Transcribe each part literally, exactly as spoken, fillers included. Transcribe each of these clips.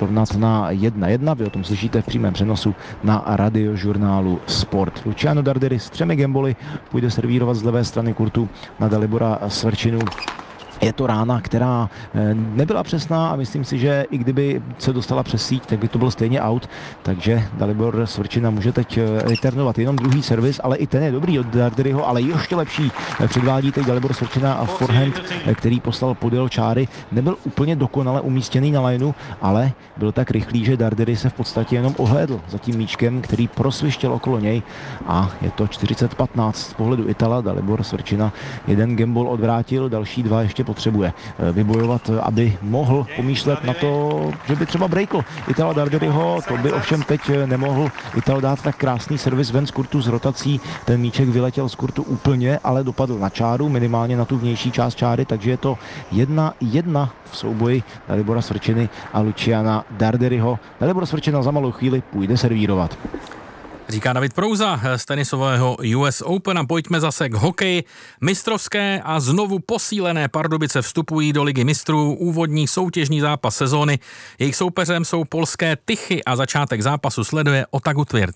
srovnat na jedna jedna. Vy o tom slyšíte v přímém přenosu na radiožurnálu Sport. Luciano Darderi s třemi gemboly půjde servírovat z levé strany kurtu na Dalibora Svrčinu. Je to rána, která nebyla přesná a myslím si, že i kdyby se dostala přes síť, tak by to byl stejně out, takže Dalibor Svrčina může teď returnovat jenom druhý servis, ale i ten je dobrý od Darderyho, ale ještě lepší předvádí teď Dalibor Svrčina a forehand, který poslal podél čáry. Nebyl úplně dokonale umístěný na lineu, ale byl tak rychlý, že Dardery se v podstatě jenom ohlédl za tím míčkem, který prosvištěl okolo něj a je to čtyřicet patnáct z pohledu Itala. Dalibor Svrčina jeden gambol odvrátil, další dva ještě potřebuje vybojovat, aby mohl pomýšlet na to, že by třeba breakl Itala Darderyho. To by ovšem teď nemohl Ital dát tak krásný servis ven z kurtu s rotací. Ten míček vyletěl z kurtu úplně, ale dopadl na čáru, minimálně na tu vnější část čáry, takže je to jedna jedna v souboji Dalibora Svrčiny a Luciana Darderyho. Dalibor Svrčina za malou chvíli půjde servírovat. Říká David Prouza z tenisového U S Open a pojďme zase k hokeji. Mistrovské a znovu posílené Pardubice vstupují do Ligy mistrů. Úvodní soutěžní zápas sezóny. Jejich soupeřem jsou polské Tychy a začátek zápasu sleduje Otagu Tvirt.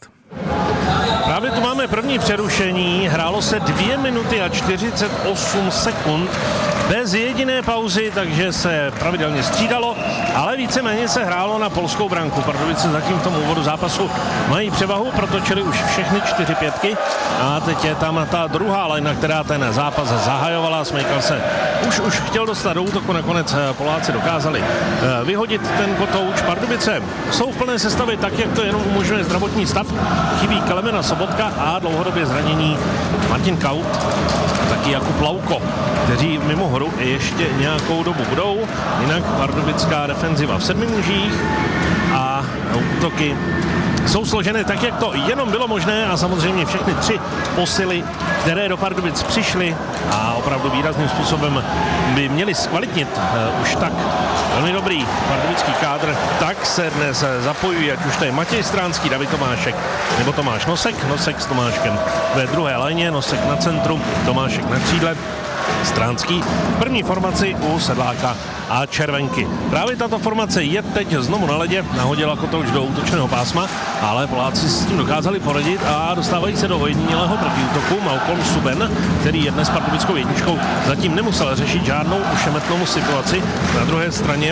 Právě tu máme první přerušení, hrálo se dvě minuty a čtyřicet osm sekund bez jediné pauzy, takže se pravidelně střídalo, ale víceméně se hrálo na polskou branku. Pardubice zatím v tom úvodu zápasu mají převahu, protočili už všechny čtyři pětky a teď je tam ta druhá lajna, která ten zápas zahajovala. Smejkal se už, už chtěl dostat do útoku, nakonec Poláci dokázali vyhodit ten kotouč. Pardubice jsou v plné sestavě tak, jak to jenom umožňuje zdravotní stav. Chybí Klemena Sobotka a dlouhodobě zranění Martin Kaut a taky Jakub Lauko, kteří mimo hru ještě nějakou dobu budou. Jinak pardubická defenziva v sedmi mužích a útoky jsou složené tak, jak to jenom bylo možné a samozřejmě všechny tři posily, které do Pardubic přišly a opravdu výrazným způsobem by měli zkvalitnit uh, už tak velmi dobrý pardubický kádr, tak se dnes zapojují, ať už to je Matěj Stránský, David Tomášek nebo Tomáš Nosek. Nosek s Tomáškem ve druhé lajně, Nosek na centru, Tomášek na křídle, Stránský v první formaci u Sedláka a Červenky. Právě tato formace je teď znovu na ledě, nahodila kotouč do útočného pásma, ale Poláci s tím dokázali poradit a dostávají se do ojedinělého protiútoku. Malcolm Suben, který je dnes pardubickou jedničkou, zatím nemusel řešit žádnou ušemetnou situaci. Na druhé straně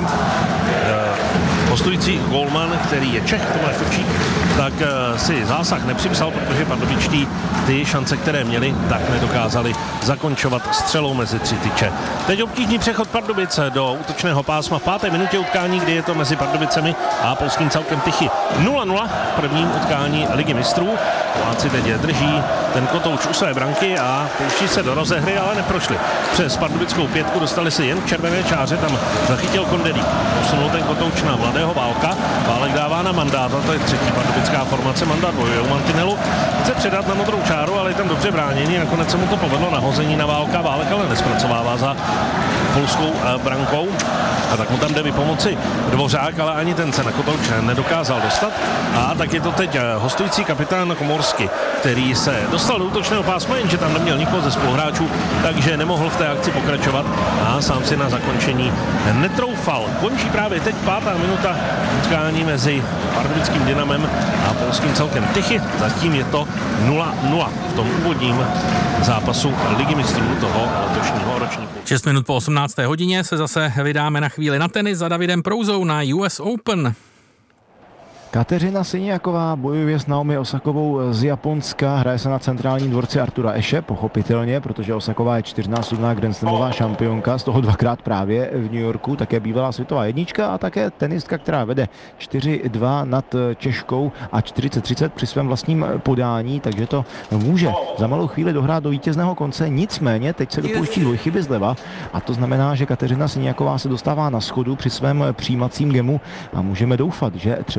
eh, hostující gólman, který je Čech, Tomáš Furčík, tak eh, si zásah nepřipsal, protože pardubičtí ty šance, které měli, tak nedokázali zakončovat střelou mezi tři tyče. Teď obtížný přechod Pardubice do útočného pásma v páté minutě utkání, kdy je to mezi Pardubicemi a polským celkem Tychy nula nula v prvním utkání Ligy mistrů. Poláci teď drží ten kotouč u své branky a pouští se do rozehry, ale neprošli. Přes pardubickou pětku dostali se jen k červené čáře, tam zachytil Kondelík. Posunul ten kotouč na Mladého Válka. Válek dává na Mandát, to je třetí pardubická formace. Mandát bojuje u mantinelu. Chce předat na modrou čáru, ale je tam dobře bráněný. Nakonec se mu to povedlo na hození na Válka. Válek ale nespracovává za polskou brankou. A tak mu tam jde vypomoci Dvořák, ale ani ten se na kotouč nedokázal dostat. A tak je to teď hostující kapitán Komorsky, který se dostal do útočného pásma, jenže tam neměl nikoho ze spoluhráčů, takže nemohl v té akci pokračovat a sám si na zakončení netroufal. Končí právě teď pátá minuta utkání mezi pardubickým Dynamem a polským celkem Tychy. Zatím je to nula nula v tom úvodním zápasu Ligy mistrů toho letošního ročníku. šest minut po osmnácté hodině se zase vydáme na chvíli na tenis za Davidem Prouzou na U S Open. Kateřina Siniaková bojuje s Naomi Osakovou z Japonska. Hraje se na centrálním dvorci Artura Ashe, pochopitelně, protože Osaková je čtyřnásobná grandslamová šampionka, z toho dvakrát právě v New Yorku, také bývalá světová jednička a také tenistka, která vede čtyři dva nad Češkou a čtyřicet třicet při svém vlastním podání, takže to může za malou chvíli dohrát do vítězného konce. Nicméně teď se dopouští dvojchyby zleva a to znamená, že Kateřina Siniaková se dostává na schodu při svém přijímacím gemu a můžeme doufat, že třeba vymyslí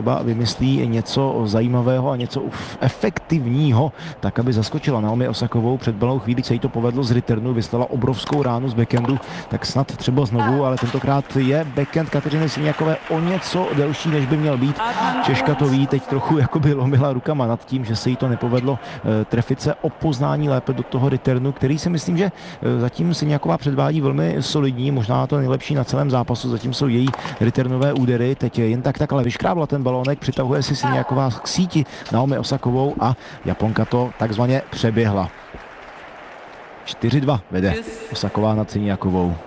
vymyslí něco zajímavého a něco efektivního, tak aby zaskočila Naomi Osakovou. Před malou chvíli se jí to povedlo z returnu, vyslala obrovskou ránu z backhandu, tak snad třeba znovu, ale tentokrát je backhand Kateřiny Siniakové o něco delší, než by měl být. Češka to ví, teď trochu jakoby lomila rukama nad tím, že se jí to nepovedlo trefit se o poznání lépe do toho returnu, který si myslím, že zatím Siniaková předvádí velmi solidní, možná to nejlepší na celém zápasu, zatím jsou její returnové údery, teď jen tak tak, ale vyškrábla ten balónek, přitahuje si Siniaková k síti Naomi Osakovou a Japonka to takzvaně přeběhla. čtyři dva vede Osaková nad Siniakovou.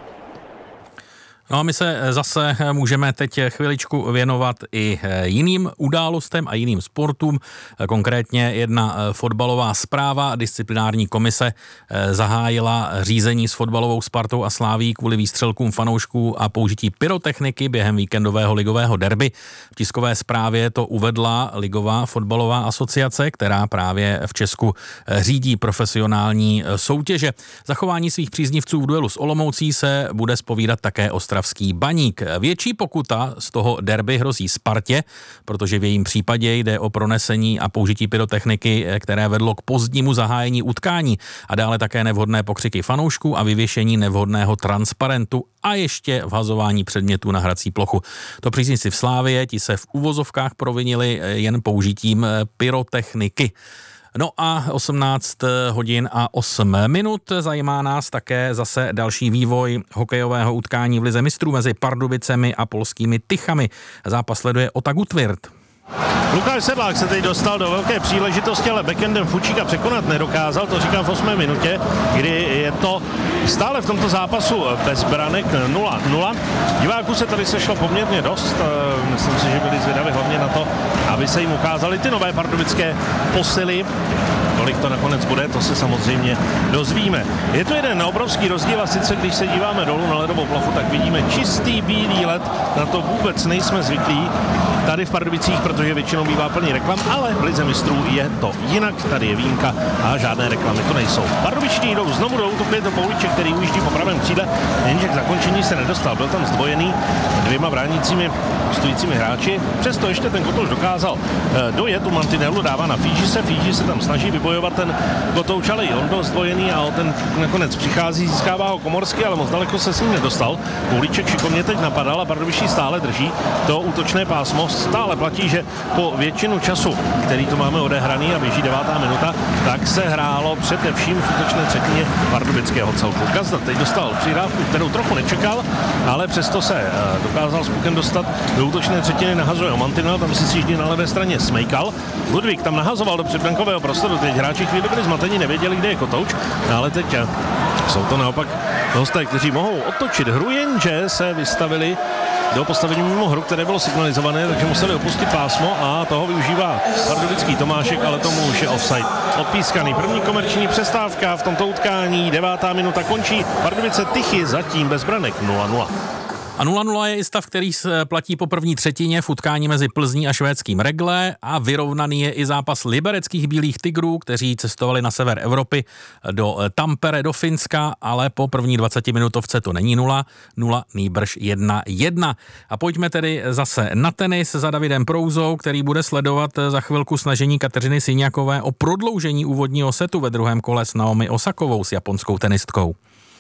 No a my se zase můžeme teď chviličku věnovat i jiným událostem a jiným sportům. Konkrétně jedna fotbalová zpráva. Disciplinární komise zahájila řízení s fotbalovou Spartou a Slavií kvůli výstřelkům fanoušků a použití pyrotechniky během víkendového ligového derby. V tiskové zprávě to uvedla Ligová fotbalová asociace, která právě v Česku řídí profesionální soutěže. Zachování svých příznivců v duelu s Olomoucí se bude zpovídat také Ostravský Baník. Větší pokuta z toho derby hrozí Spartě, protože v jejím případě jde o pronesení a použití pyrotechniky, které vedlo k pozdnímu zahájení utkání a dále také nevhodné pokřiky fanoušků a vyvěšení nevhodného transparentu a ještě vhazování předmětů na hrací plochu. To příznivci v Slávie, ti se v uvozovkách provinili jen použitím pyrotechniky. No a osmnáct hodin a osm minut. Zajímá nás také zase další vývoj hokejového utkání v Lize mistrů mezi Pardubicemi a polskými Tychami. Zápas sleduje Ota Gutwirth. Lukáš Sedlák se teď dostal do velké příležitosti, ale backendem Fučíka překonat nedokázal, to říkám v osmé minutě, kdy je to stále v tomto zápasu bez branek nula nula. Diváků se tady sešlo poměrně dost, myslím si, že byli zvědaví hlavně na to, aby se jim ukázaly ty nové pardubické posily. Kolik to nakonec bude, to se samozřejmě dozvíme. Je tu jeden obrovský rozdíl a sice když se díváme dolů na ledovou plochu, tak vidíme čistý bílý led, na to vůbec nejsme zvyklí tady v Pardubicích, protože většinou bývá plný reklam, ale v Lize mistrů je to jinak, tady je výjimka a žádné reklamy to nejsou. Pardubičtí jdou znovu do útoku, je to Pouliček, který ujíždí po pravém křídle, jenže k zakončení se nedostal, byl tam zdvojený dvěma bránícími stojícími hráči, přesto ještě ten Kotouč dokázal dojet u mantinelu, dává na Fížise, Fíži se tam snaží vybojovat ten Kotouč, ale i on byl zdvojený a o ten nakonec přichází, získává ho Komorský, ale moc daleko se s ním nedostal. Pouliček šikovně teď napadal a Pardubičtí stále drží to útočné pásmo. Stále platí, že po většinu času, který tu máme odehraný a běží devátá minuta, tak se hrálo především v útočné třetině pardubického celku. Gazda teď dostal přihrávku, kterou trochu nečekal, ale přesto se dokázal s pukem dostat do útočné třetiny, nahazuje o mantinel, tam si sjíždí na levé straně Smejkal. Ludvík tam nahazoval do předbrankového prostoru, teď hráči chvíli byli zmatení, nevěděli, kde je Kotouč, ale teď jsou to naopak hosté, kteří mohou otočit hru, jenže se vystavili do postavení mimo hru, které bylo signalizované, takže museli opustit pásmo a toho využívá pardubický Tomášek, ale tomu už je offside odpískaný. První komerční přestávka v tomto utkání, devátá minuta končí, Pardubice Tychy zatím bez branek nula nula. A nula nula je i stav, který platí po první třetině v utkání mezi Plzní a švédským Regle a vyrovnaný je i zápas libereckých Bílých tigrů, kteří cestovali na sever Evropy do Tampere, do Finska, ale po první dvacetiminutovce to není nula nula, nýbrž jedna jedna. A pojďme tedy zase na tenis za Davidem Prouzou, který bude sledovat za chvilku snažení Kateřiny Siniakové o prodloužení úvodního setu ve druhém kole s Naomi Osakovou, s japonskou tenistkou.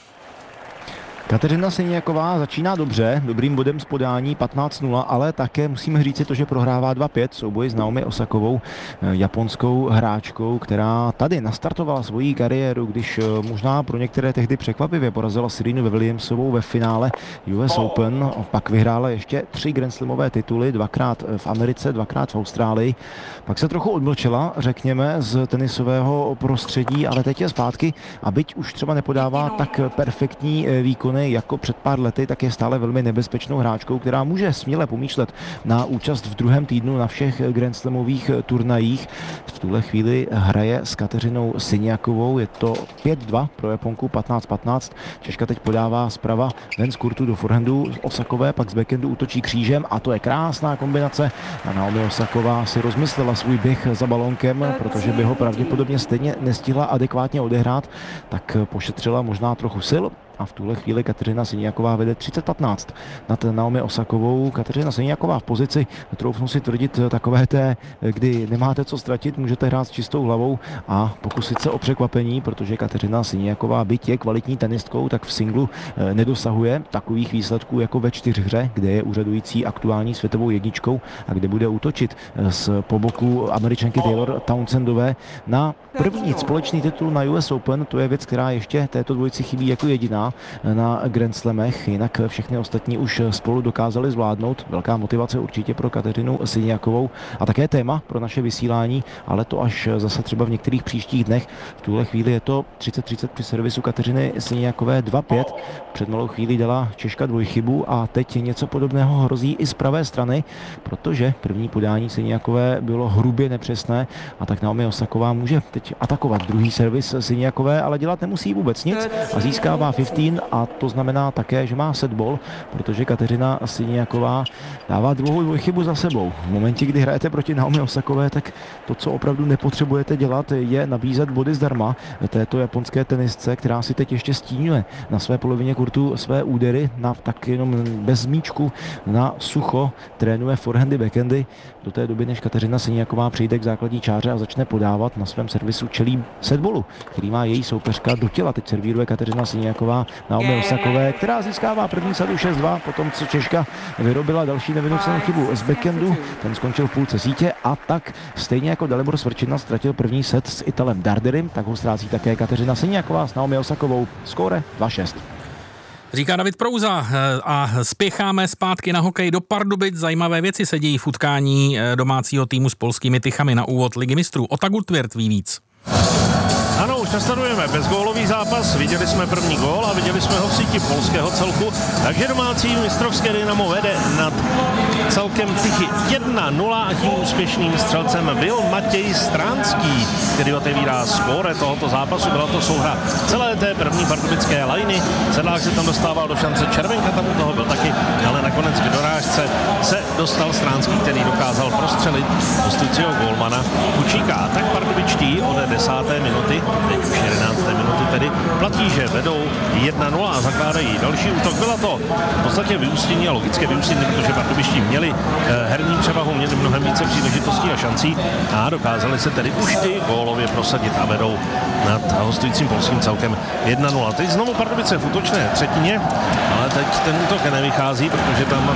Kateřina Siniaková začíná dobře, dobrým bodem z podání patnáct nula, ale také musíme říct to, že prohrává dva pět souboji s Naomi Osakovou, japonskou hráčkou, která tady nastartovala svoji kariéru, když možná pro některé tehdy překvapivě porazila Serenu Williamsovou ve finále U S Open, pak vyhrála ještě tři Grand Slamové tituly, dvakrát v Americe, dvakrát v Austrálii, pak se trochu odmlčela, řekněme, z tenisového prostředí, ale teď je zpátky a byť už třeba nepodává tak perfektní výkony jako před pár lety, tak je stále velmi nebezpečnou hráčkou, která může směle pomýšlet na účast v druhém týdnu na všech Grand Slamových turnajích. V tuhle chvíli hraje s Kateřinou Siniakovou, je to pět dva pro Japonku, patnáct patnáct. Češka teď podává zprava ven z kurtu do forehandu Osakové, pak z backhandu útočí křížem a to je krásná kombinace. A Naomi Osaková si rozmyslela svůj běh za balónkem, protože by ho pravděpodobně stejně nestihla adekvátně odehrát, tak pošetřila možná trochu sil a v tuhle chvíli Kateřina Siniaková vede třicet patnáct nad Naomi Osakovou. Kateřina Siniaková v pozici, troufnu si tvrdit, takové té, kdy nemáte co ztratit, můžete hrát s čistou hlavou a pokusit se o překvapení, protože Kateřina Siniaková, byť je kvalitní tenistkou, tak v singlu nedosahuje takových výsledků jako ve čtyřhře, kde je úřadující aktuální světovou jedničkou a kde bude útočit z po boku Američanky Taylor Townsendové na první společný titul na U S Open. To je věc, která ještě této dvojici chybí jako jediná na Grand Slamech, jinak všechny ostatní už spolu dokázali zvládnout. Velká motivace určitě pro Kateřinu Siniakovou a také téma pro naše vysílání, ale to až zase třeba v některých příštích dnech. V tuhle chvíli je to třicet třicet při servisu Kateřiny Siniakové dva pět. Před malou chvíli dala Češka dvojchybu a teď něco podobného hrozí i z pravé strany, protože první podání Siniakové bylo hrubě nepřesné a tak Naomi Osaková může teď atakovat druhý servis Siniakové, ale dělat nemusí vůbec nic a získává patnáct a to znamená také, že má set ball, protože Kateřina Siniaková dává druhou dvojchybu za sebou. V momentě, kdy hrajete proti Naomi Osakové, tak to, co opravdu nepotřebujete dělat, je nabízet body zdarma této japonské tenistce, která si teď ještě stíňuje na své polovině kurtu své údery, na tak jenom bez míčku, na sucho, trénuje forehandy, backhandy do té doby, než Kateřina Siniaková přijde k základní čáře a začne podávat. Na svém servisu čelí setballu, který má její soupeřka do těla. Teď servíruje Kateřina Siniaková Naomi Osakové, která získává první sadu šest dva, potom co Češka vyrobila další nevynucenou chybu z backhandu. Ten skončil v půlce sítě a tak stejně jako Dalibor Svrčina ztratil první set s Italem Darderim, tak ho ztrácí také Kateřina Siniaková s Naomi Osakovou. Skóre dva šest. Říká David Prouza a spěcháme zpátky na hokej do Pardubic. Zajímavé věci se dějí v utkání domácího týmu s polskými Tychami na úvod Ligy mistrů. Otagu Tvěrt ví víc. Ano, už nasledujeme bezgólový zápas, viděli jsme první gól a viděli jsme ho v síti polského celku, takže domácí mistrovské Dynamo vede nad celkem Tychy jedna nula a tím úspěšným střelcem byl Matěj Stránský, který otevírá skóre tohoto zápasu. Byla to souhra celé té první pardubické lajny, Sedlák se tam dostával do šance, Červenka tam u toho byl taky, ale nakonec k dorážce se dostal Stránský, který dokázal prostřelit hostujícího gólmana Kučíka. Tak pardubičtí od desáté minuty, teď už jedenácté minuty tedy, platí, že vedou jedna nula a zakládají další útok. Byla to v podstatě vyústění a logické vyústění, protože pardubičtí měli herní převahu, měli mnohem více příležitostí a šancí a dokázali se tedy už i gólově prosadit a vedou nad hostujícím polským celkem jedna nula. Teď znovu Pardubice v útočné třetině, ale teď ten útok nevychází, protože tam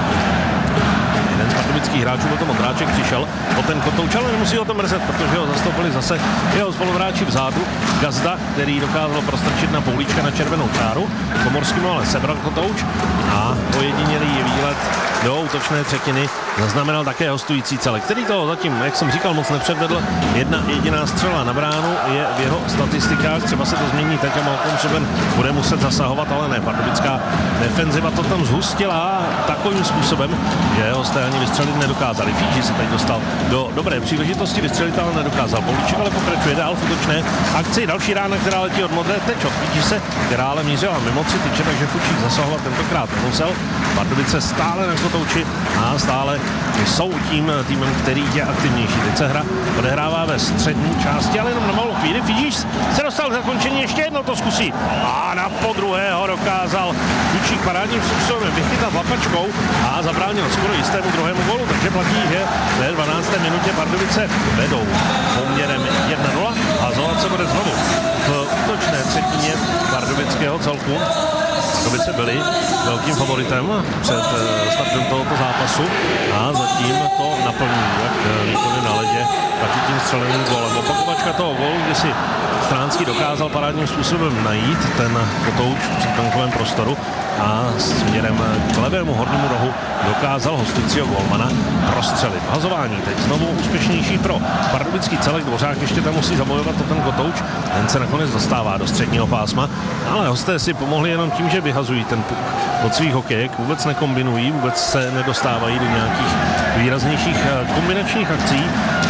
jeden z pardubických hráčů, potom Ondráček, přišel po ten kotouč, ale nemusí o tom mrzet, protože ho zastoupili zase jeho spoluhráči vzadu. Gazda, který dokázal prostrčit na poulíčka na červenou čáru, Komorským ale sebral kotouč a ojedinělý výlet do útočné třetiny zaznamenal také hostující celek, který toho zatím, jak jsem říkal, moc nepředvedl. Jedna jediná střela na bránu je v jeho statistikách, třeba se to změní teď a Malcolm Subban bude muset zasahovat, ale ne. Pardubická defenziva to tam zhustila takovým způsobem, že hosté ani vystřelit nedokázali. Fíči se teď dostal do dobré příležitosti, vystřelit ale nedokázal. Políček ale pokračuje dál v útočné akci. Další rána, která letí od modré, teď od Fíči se, která ale mířila mimo tři tyče, takže Fučík zasahovat tentokrát nemusel. Pardubice stále na kotouči a stále jsou tím týmem, který je aktivnější. Teď se hra odehrává ve střední části, ale jenom na malou chvíli. Fíč se dostal k zakončení, ještě jednou to zkusí a na podruhé ho dokázal Fučík parádním způsobem vychytat lapačkou a zabránil skoro jistému druhému gólu, takže platí, že ve dvanácté minutě Pardubice vedou poměrem jedna nula a znovu se bude znovu v útočné třetině pardubického celku. Pardubice byli velkým favoritem před startem tohoto zápasu a zatím to naplní jak výkony na ledě, tak i tím střeleným gólem. Opakovačka toho gólu, kdy si Stránský dokázal parádním způsobem najít ten kotouč při tankovém prostoru a směrem k levému hornímu rohu dokázal hostujícího gólmana prostřelit. Hazování teď znovu úspěšnější pro pardubický celek. Dvořák ještě tam musí zabojovat o ten kotouč, ten se nakonec dostává do středního pásma, ale hosté si pomohli jenom tím, že vyhazují ten puk od svých hokejek, vůbec nekombinují, vůbec se nedostávají do nějakých výraznějších kombinačních akcí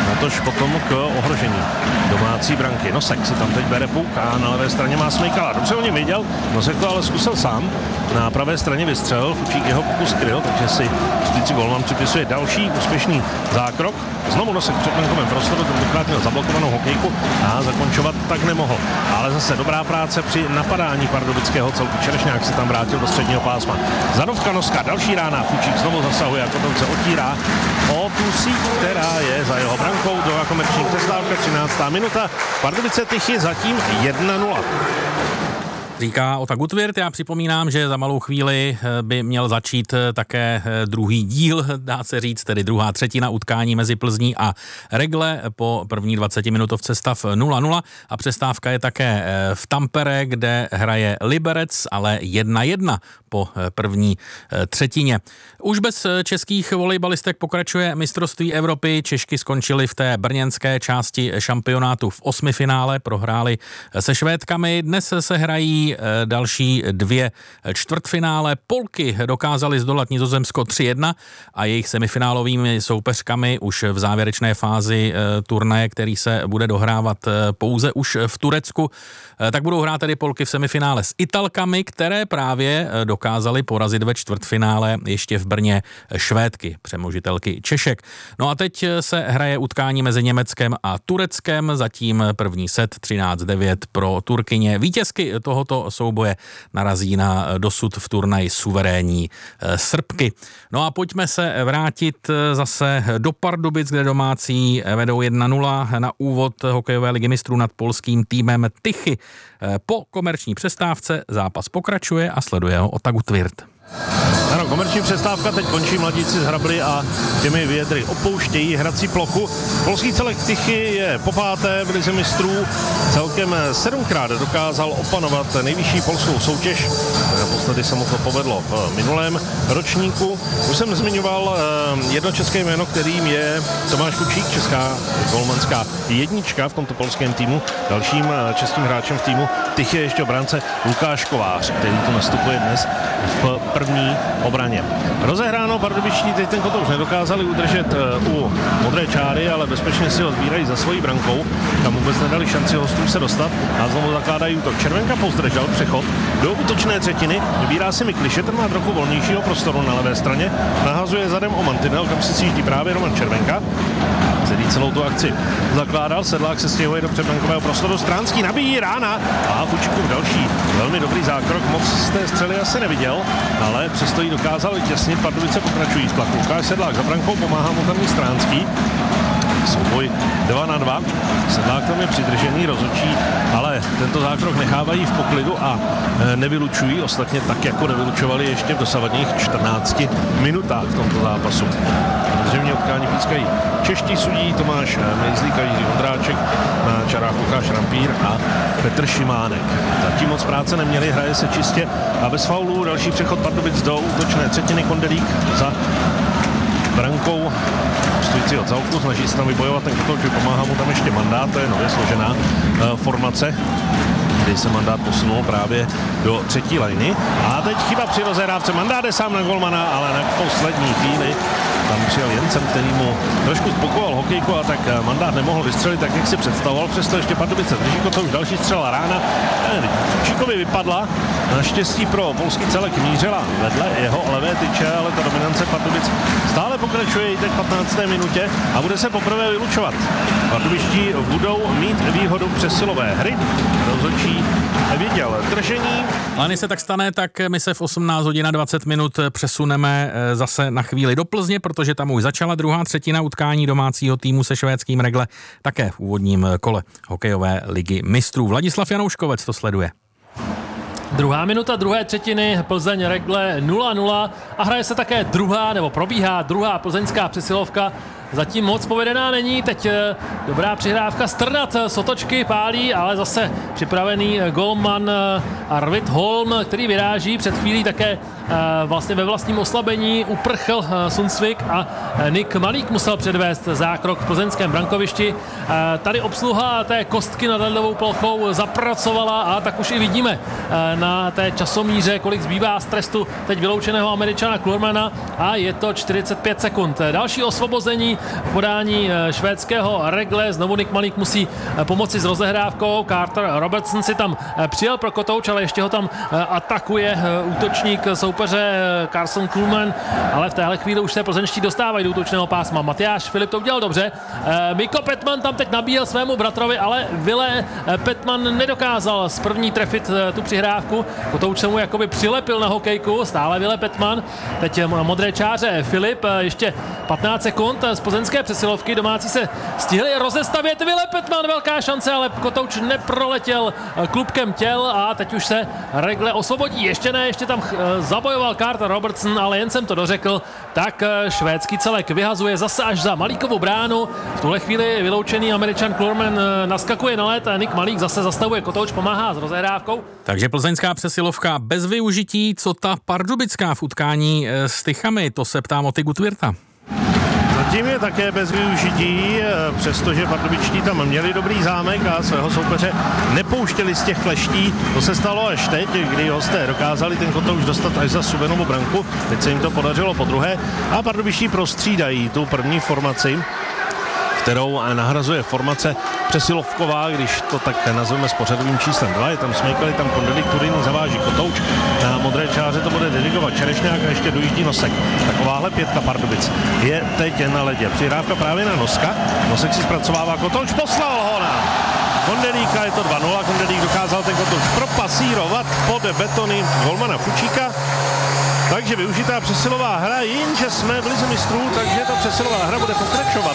natož potom k ohrožení domácí branky. Nosek si tam teď bere Pouka, na levé straně má Smejkala. Dobře o něm viděl, Nosek to ale zkusil sám. Na pravé straně vystřelil, Fučík jeho pokus kryl, takže si stojící golman připisuje další úspěšný zákrok. Znovu Nosek před brankovém prostoru, tentokrát měl zablokovanou hokejku a zakončovat tak nemohl. Ale zase dobrá práce při napadání pardubického celku. Čerešňák se tam vrátil do středního pásma. Zadovka Noska, další rána, Fučík znovu zasahuje a potom se otírá o tu síť, která je za jeho brankou. Druhá komerční přestávka, třináctá minuta. Pardubice Tychy zatím jedna nula. Říká Ota Gutwirth. Já připomínám, že za malou chvíli by měl začít také druhý díl, dá se říct, tedy druhá třetina utkání mezi Plzní a Regle. Po první dvacetiminutovce stav nula nula a přestávka je také v Tampere, kde hraje Liberec, ale jedna jedna po první třetině. Už bez českých volejbalistek pokračuje mistrovství Evropy. Češky skončily v té brněnské části šampionátu v osmifinále, prohráli se Švédkami. Dnes se hrají další dvě čtvrtfinále. Polky dokázaly zdolat Nizozemsko tři jedna a jejich semifinálovými soupeřkami už v závěrečné fázi turnaje, který se bude dohrávat pouze už v Turecku, tak budou hrát tedy Polky v semifinále s Italkami, které právě dokázaly porazit ve čtvrtfinále ještě v Brně Švédky, přemožitelky Češek. No a teď se hraje utkání mezi Německem a Tureckem, zatím první set třináct devět pro Turkyně. Vítězky tohoto souboje narazí na dosud v turnaji suverénní Srbky. No a pojďme se vrátit zase do Pardubic, kde domácí vedou jedna nula na úvod hokejové ligy mistrů nad polským týmem Tychy. Po komerční přestávce zápas pokračuje a sleduje ho Ota Gutwirth. Ano, komerční přestávka, teď končí mladíci z Hrably a těmi vědry opouštějí hrací plochu. Polský celek Tychy je po páté v lize mistrů, celkem sedmkrát dokázal opanovat nejvyšší polskou soutěž. Naposledy se mu to povedlo v minulém ročníku. Už jsem zmiňoval jedno české jméno, kterým je Tomáš Fučík, česká golmanská jednička v tomto polském týmu. Dalším českým hráčem v týmu Tychy je ještě obránce Lukáš Kovář, který tu nastupuje dnes v první obraně. Rozehráno, pardubičtí teď ten kotouč nedokázali udržet u modré čáry, ale bezpečně si ho sbírají za svojí brankou, kam vůbec nedali šanci hostům se dostat a znovu zakládají útok. Červenka pozdržel přechod do útočné třetiny, vybírá si Mikliše, ten má trochu volnějšího prostoru na levé straně, nahazuje zadem o mantinel, kam si sjíždí právě Roman Červenka. Celý celou tu akci zakládal, Sedlák se stěhuje do předbankového prostoru, Stránský nabíjí rána a Fučíkův další velmi dobrý zákrok, moc z té střely asi neviděl, ale přesto ji dokázal těsnit, Pardubice pokračují v tlaku. Lukáš Sedlák za brankou, pomáhá mu tam i Stránský. Souboj dva na dva, Sedlák tam je přidržený, rozhodčí, ale tento zákrok nechávají v poklidu a nevylučují, ostatně tak, jako nevylučovali ještě v dosavadních čtrnácti minutách v tomto zápasu. Zřejmě utkání pískají čeští sudí Tomáš Mejzlík a Jiří Vondráček, na čarách Lukáš Rampír a Petr Šimánek. Zatím moc práce neměli, hraje se čistě a bez faulů. Další přechod Pardubic do útočné třetiny, Kondelík za brankou stojícího celku, snaží se tam vybojovat ten kotouč, pomáhá mu tam ještě Mandát, to je nově složená uh, formace, kdy se Mandát posunul právě do třetí lajny. A teď chyba při rozehrávce, Mandát je sám na golmana, ale na poslední chvíli tam přijel Jensen, který mu trošku zpokoval hokejku a tak Mandát nemohl vystřelit tak, jak si představoval. Přesto ještě Pardubice drží kotouč, další střela rána. Fučíkovi vypadla, naštěstí pro polský celek mířila vedle jeho levé tyče, ale ta dominance Pardubic stále pokračuje i teď v patnácté minutě a bude se poprvé vylučovat. Pardubičtí budou mít výhodu přesilové hry. Rozhodčí viděl držení. Ale než se tak stane, tak my se v osmnáct hodin a dvacet minut přesuneme zase na chvíli do Plzně, protože tam už začala druhá třetina utkání domácího týmu se švédským Regle, také v úvodním kole hokejové ligy mistrů. Vladislav Janouškovec to sleduje. Druhá minuta druhé třetiny, Plzeň Regle nula nula a hraje se také druhá, nebo probíhá druhá plzeňská přesilovka. Zatím moc povedená není, teď dobrá přihrávka, Strnad z otočky pálí, ale zase připravený golman Arvid Holm, který vyráží, před chvílí také vlastně ve vlastním oslabení uprchl Sundsvik a Nick Malík musel předvést zákrok v plzeňském brankovišti. Tady obsluha té kostky nad ledovou plochou zapracovala a tak už i vidíme na té časomíře, kolik zbývá z trestu teď vyloučeného Američana Klurmana a je to čtyřicet pět sekund. Další osvobození v podání švédského Regle. Znovu Nick Malík musí pomoci s rozehrávkou. Carter Robertson si tam přijel pro kotouč, ale ještě ho tam atakuje útočník soupeře Carson Klurman, ale v téhle chvíli už se plzeňští dostávají do útočného pásma. Matyáš Filip to udělal dobře. Miko Petman tam teď nabíjel svému bratrovi, ale Ville Petman nedokázal z první trefit tu přihrávku. Kotouč se mu jakoby přilepil na hokejku, stále Ville Petman. Teď modré čáře Filip, ještě patnáct sekund z plzeňské přesilovky. Domácí se stihli rozestavět. Ville Petman, velká šance, ale Kotouč neproletěl klubkem těl a teď už se Regle osvobodí. Ještě ne, ještě tam zabojoval Carter Robertson, ale jen jsem to dořekl. Tak švédský celek vyhazuje zase až za Malíkovu bránu. V tuhle chvíli vyloučený Američan Klurman naskakuje na led a Nick Malík zase zastavuje Kotouč, pomáhá s rozehrávkou. Takže plzeňská přesilovka bez využití, co ta pardubická v utkání s Tychami, to se ptám o Tygu Tvirta. Zatím je také bez využití, přestože pardubičtí tam měli dobrý zámek a svého soupeře nepouštěli z těch kleští. To se stalo až teď, kdy hosté dokázali ten kotouč dostat až za Subenovu branku. Teď se jim to podařilo podruhé a pardubičtí prostřídají tu první formaci, kterou nahrazuje formace přesilovková, když to tak nazveme s pořadovým číslem dva. Je tam Smejkal, tam Kondelik, Turin, zaváží Kotouč. Na modré čáře to bude dirigovat Čerešňák a ještě dojíždí Nosek. Takováhle pětka Pardubic je teď na ledě. Přihrávka právě na Noska. Nosek si zpracovává Kotouč, poslal ho na Kondelíka, je to dva nula. Kondelík dokázal ten Kotouč propasírovat pod betony golmana Fučíka. Takže využitá přesilová hra, jenže jsme v lize mistrů, takže ta přesilová hra bude pokračovat.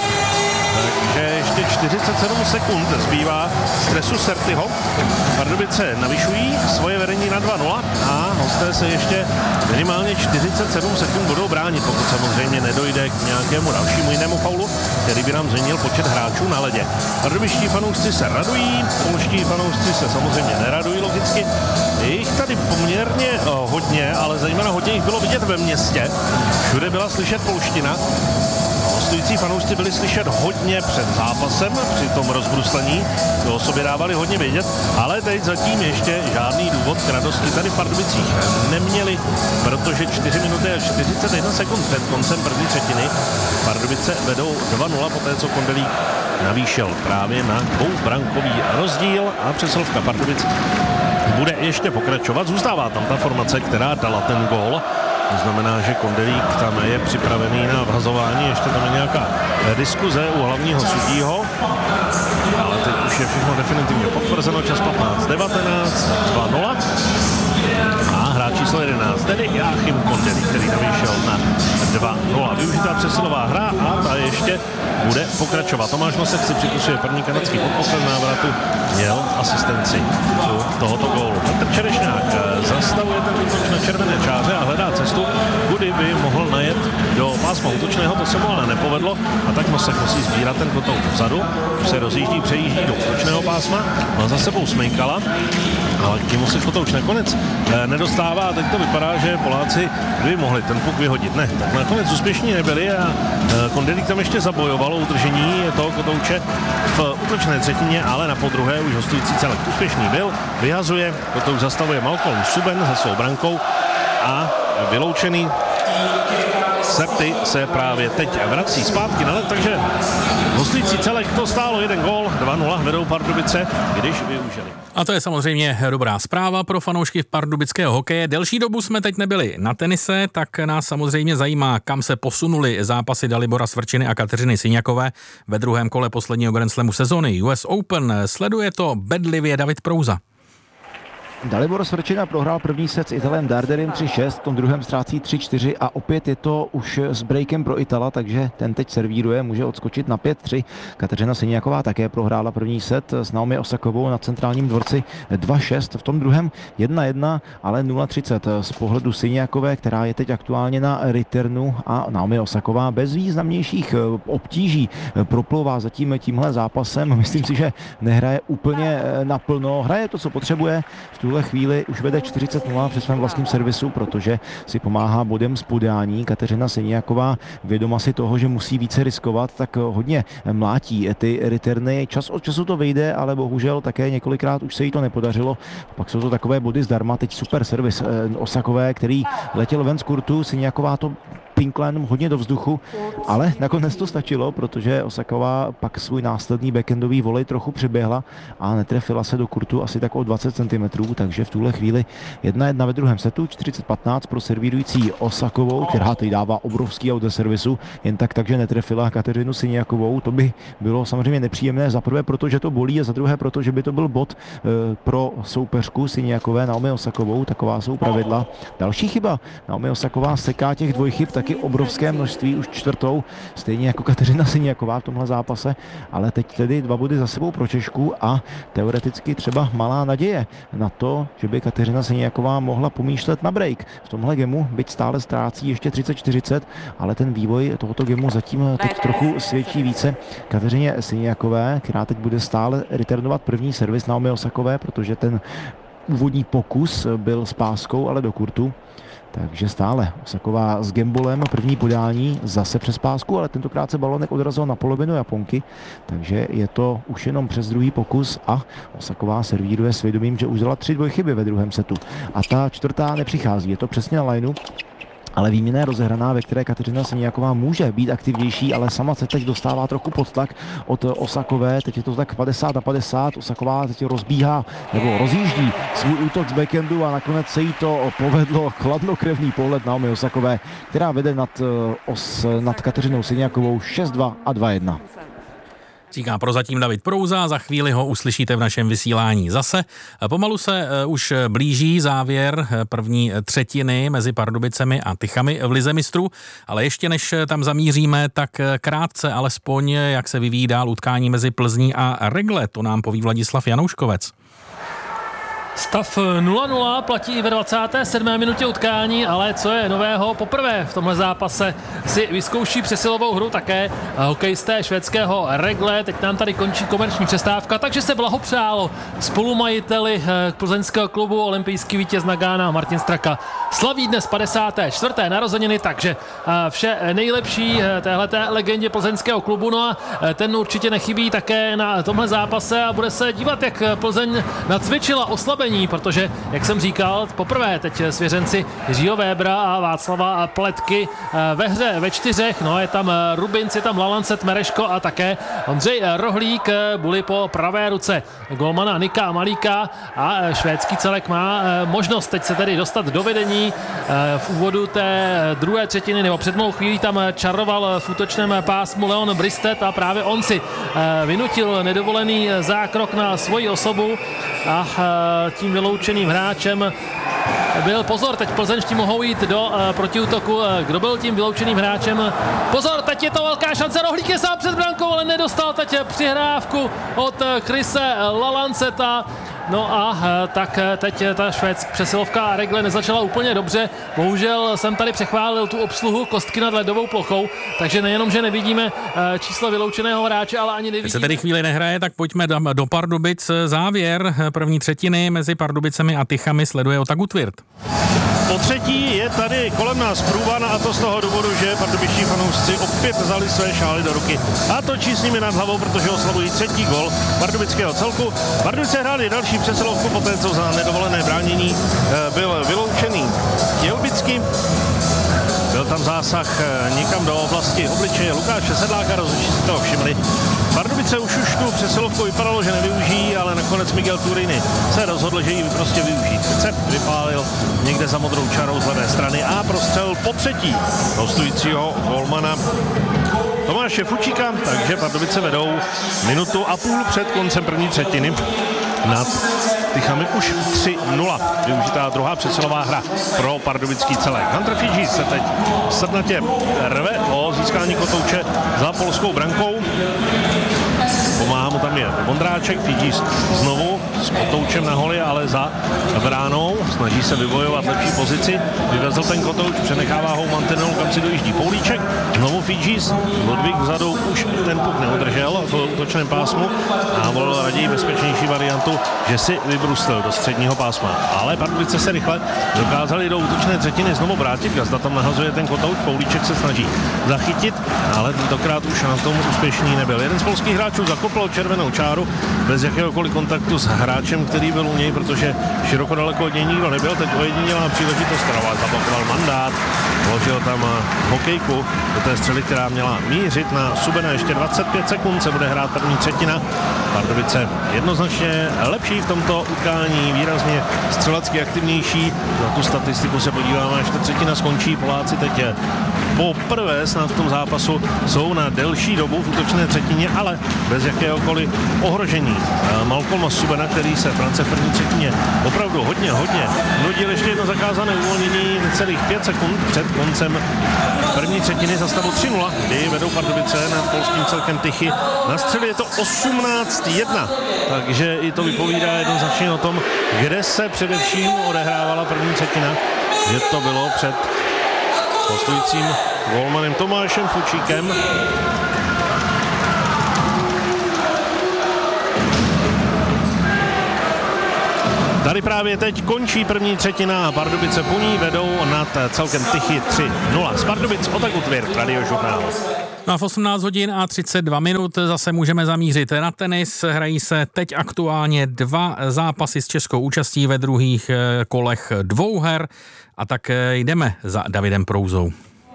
Takže ještě čtyřicet sedm sekund zbývá stresu Sertyho. Pardubice navyšují svoje vedení na dva nula a hosté se ještě minimálně čtyřicet sedm sekund budou bránit, pokud samozřejmě nedojde k nějakému dalšímu jinému faulu, který by nám změnil počet hráčů na ledě. Pardubičtí fanoušci se radují, polští fanoušci se samozřejmě neradují logicky. Je jich tady poměrně oh, hodně, ale zejména hodně jich bylo vidět ve městě. Všude byla slyšet polština. Hostující fanoušci byli slyšet hodně před zápasem, při tom rozbruslení, to o sobě dávali hodně vědět, ale teď zatím ještě žádný důvod k radosti tady v Pardubicích neměli, protože čtyři minuty a čtyřicet jedna sekund před koncem první třetiny Pardubice vedou dva nula, poté co Kondelík navýšil právě na dvoubrankový rozdíl a přesilovka Pardubic bude ještě pokračovat. Zůstává tam ta formace, která dala ten gól. To znamená, že Kondelík tam je připravený na vhazování, ještě tam je nějaká diskuze u hlavního sudího. Ale teď už je všechno definitivně potvrzeno, čas patnáct devatenáct, dva nula. A hráč číslo jedenáct, tedy Jáchym Kondelík, který navýšel na dva nula. Využitá přesilová hra a ta ještě bude pokračovat. Tomáš Nosek si připisuje první kanadský podposel návratu, měl asistenci u tohoto gólu. Petr Čerešňák zastavuje ten útoč na červené čáře a hledá cestu, kudy by mohl najet do pásma útočného, to se mu ale nepovedlo a tak Nosek musí sbírat ten kotouč vzadu, se rozjíždí, přejíždí do útočného pásma, má za sebou Smejkala, ale k němu se kotouč nakonec nedostává a teď to vypadá, že Poláci by mohli ten puk vyhodit. Ne, tak nakonec úspěšní nebyli a Kondelík tam ještě zabojoval o udržení toho kotouče v útočné třetině, ale na podruhé už hostující celek úspěšný byl, vyhazuje, kotouč zastavuje Malcolm Suben za svou brankou a vyloučený Serty se právě teď vrací zpátky na led, takže hostující celek to stálo jeden gól, dva nula vedou Pardubice, když využili. A to je samozřejmě dobrá zpráva pro fanoušky pardubického hokeje. Delší dobu jsme teď nebyli na tenise, tak nás samozřejmě zajímá, kam se posunuli zápasy Dalibora Svrčiny a Kateřiny Syňakové ve druhém kole posledního Grand Slamu sezony U S Open. Sleduje to bedlivě David Prouza. Dalibor Svrčina prohrál první set s Italem Darderem tři šest, v tom druhém ztrácí tři čtyři a opět je to už s breakem pro Itala, takže ten teď servíruje, může odskočit na pět tři. Kateřina Syňaková také prohrála první set s Naomi Osakovou na centrálním dvorci dva šest, v tom druhém jedna jedna, ale nula třicet z pohledu Syňakové, která je teď aktuálně na returnu a Naomi Osaková bez významnějších obtíží proplouvá zatím tímhle zápasem. Myslím si, že nehraje úplně naplno, hraje to, co potřebuje. V tuhle chvíli už vede čtyřicet nula při svém vlastním servisu, protože si pomáhá bodem z podání. Kateřina Seniaková, vědoma si toho, že musí více riskovat, tak hodně mlátí ty returny. Čas od času to vyjde, ale bohužel také několikrát už se jí to nepodařilo. Pak jsou to takové body zdarma. Teď super servis Osakové, který letěl ven z kurtu. Seniaková to pinkla jenom hodně do vzduchu, ale nakonec to stačilo, protože Osaková pak svůj následný backendový volej trochu přiběhla a netrefila se do kurtu asi tak o dvacet centimetrů, takže v tuhle chvíli jedna jedna ve druhém setu, čtyřicet patnáct pro servírující Osakovou, která teď dává obrovský aut ze servisu, jen tak takže netrefila Kateřinu Siniakovou. To by bylo samozřejmě nepříjemné, za prvé proto, že to bolí, a za druhé proto, že by to byl bod e, pro soupeřku Siniakové Naomi Osakovou, taková jsou pravidla. Další chyba, Naomi Osaková seká těch dvojchyb taky obrovské množství, už čtvrtou, stejně jako Kateřina Siniaková v tomhle zápase, ale teď tedy dva body za sebou pro Češku a teoreticky třeba malá naděje na to, že by Kateřina Siniaková mohla pomýšlet na break. V tomhle gemu, byť stále ztrácí ještě třicet čtyřicet, ale ten vývoj tohoto gemu zatím teď trochu svědčí více Kateřině Siniakové, která teď bude stále returnovat první servis Naomi Osakové, protože ten úvodní pokus byl s páskou, ale do kurtu. Takže stále Osaková s gambolem, první podání zase přes pásku, ale tentokrát se balonek odrazil na polovinu Japonky, takže je to už jenom přes druhý pokus a Osaková servíruje s vědomím, že už dala tři dvojchyby ve druhém setu. A ta čtvrtá nepřichází, je to přesně na lineu. Ale výměna je rozehraná, ve které Kateřina Siniaková může být aktivnější, ale sama se teď dostává trochu pod tlak od Osakové. Teď je to tak padesát na padesát. Osaková teď rozbíhá nebo rozjíždí svůj útok z backendu a nakonec se jí to povedlo. Chladnokrevný pohled Naomi Osakové, která vede nad, os, nad Kateřinou Siniakovou šest dva a dva jedna. Říká prozatím David Prouza, za chvíli ho uslyšíte v našem vysílání zase. Pomalu se už blíží závěr první třetiny mezi Pardubicemi a Tychami v lize mistrů, ale ještě než tam zamíříme, tak krátce alespoň, jak se vyvíjí dál utkání mezi Plzní a Regle, to nám poví Vladislav Janouškovec. Stav nula nula platí ve dvacáté sedmé minutě utkání, ale co je nového, poprvé v tomhle zápase si vyzkouší přesilovou hru také hokejisté švédského Regle. Teď nám tady končí komerční přestávka, takže se blahopřálo spolumajiteli plzeňského klubu olympijský vítěz Nagana Martin Straka. Slaví dnes padesáté čtvrté narozeniny, takže vše nejlepší téhleté legendě plzeňského klubu. No a ten určitě nechybí také na tomhle zápase a bude se dívat, jak Plzeň nacvičila oslabení, protože, jak jsem říkal, poprvé teď svěřenci Jiřího Vébra a Václava Pletky ve hře ve čtyřech, no je tam Rubinc, je tam Lalancet, Mereško a také Ondřej Rohlík, buli po pravé ruce golmana Nika Malíka a švédský celek má možnost teď se tedy dostat do vedení. V úvodu té druhé třetiny nebo před malou chvílí tam čaroval v útočném pásmu Leon Bristet a právě on si vynutil nedovolený zákrok na svoji osobu a tím vyloučeným hráčem byl, pozor, teď plzeňští mohou jít do uh, protiútoku. Kdo byl tím vyloučeným hráčem? Pozor, teď je to velká šance, Rohlík je sám před brankou, ale nedostal teď přihrávku od Chrise Lalanceta. No a tak teď ta švédská přesilovka Regle nezačala úplně dobře. Bohužel jsem tady přechválil tu obsluhu kostky nad ledovou plochou, takže nejenom, že nevidíme číslo vyloučeného hráče, ale ani nevidíme. Teď se tedy chvíli nehraje, tak pojďme do Pardubic. Závěr první třetiny mezi Pardubicemi a Tychami sleduje Otaku Tvirt. Po třetí je tady kolem nás průvan a to z toho důvodu, že pardubičtí fanoušci opět vzali své šály do ruky a točí s nimi nad hlavou, protože oslavují třetí gol pardubického celku. Pardubice hráli další přesilovku poté, co za nedovolené bránění byl vyloučený Tělbicky. Byl tam zásah někam do oblasti obličeje Lukáše Sedláka, rozhodčí si toho všimli. Pardubice už už tu přesilovku vypadalo, že nevyužijí, ale nakonec Miguel Turini se rozhodl, že ji prostě využít chce. Vypálil někde za modrou čarou z levé strany a prostřel po třetí hostujícího golmana Tomáše Fučíka, takže Pardubice vedou minutu a půl před koncem první třetiny nad Tychami už tři nula. Využitá druhá přesilová hra pro pardubický celek. Hunter Fidži se teď srdnatě rve o získání kotouče za polskou brankou. pomáhá mu tam je Vondráček, Fidžis znovu s kotoučem na holi, ale za bránou, snaží se vybojovat lepší pozici, vyvezl ten kotouč, přenechává ho mantinelu, kam si dojíždí Poulíček, znovu Fidžis, Ludvík vzadu už ten puk neudržel v útočném pásmu a volil raději bezpečnější variantu, že si vybruslil do středního pásma, ale Pardubice se rychle dokázali do útočné třetiny znovu vrátit, Gazda tam nahazuje ten kotouč, Poulíček se snaží zachytit, ale tentokrát už na tom úspěšný nebyl. Jeden z polských hráčů zakopl červenou čáru bez jakéhokoliv kontaktu s hráčem, který byl u něj, protože široko daleko od něj nikdo nebyl. Teď ojedinělá příležitost, Rovák zablokoval mandát, vložil tam hokejku do té střely, která měla mířit na Subena. Ještě dvacet pět sekund se bude hrát první třetina. Pardubice jednoznačně lepší v tomto utkání, výrazně střelecky aktivnější. Na tu statistiku se podíváme, až ta třetina skončí. Poláci teď poprvé snad v tom zápasu jsou na delší dobu v útočné třetině, ale bez jakéhokoliv ohrožení. Malcolm Subena, který se France v první třetině opravdu hodně, hodně nudil, ještě jedno zakázané uvolnění necelých pět sekund před koncem první třetiny za stavu tři nula, kdy vedou Pardubice nad polským celkem Tychy. Na střeli je to osmnáct jedna, takže i to vypovídá jednoznačně o tom, kde se především odehrávala první třetina, že to bylo před hostujícím golmanem Tomášem Fučíkem. Tady právě teď končí první třetina a Pardubice po ní vedou nad celkem Tychy tři nula. Z Pardubic Otakut Tvirk, Radiožurnál. No a v osmnáct hodin a třicet dva minut zase můžeme zamířit na tenis. Hrají se teď aktuálně dva zápasy s českou účastí ve druhých kolech dvou her a tak jdeme za Davidem Prouzou.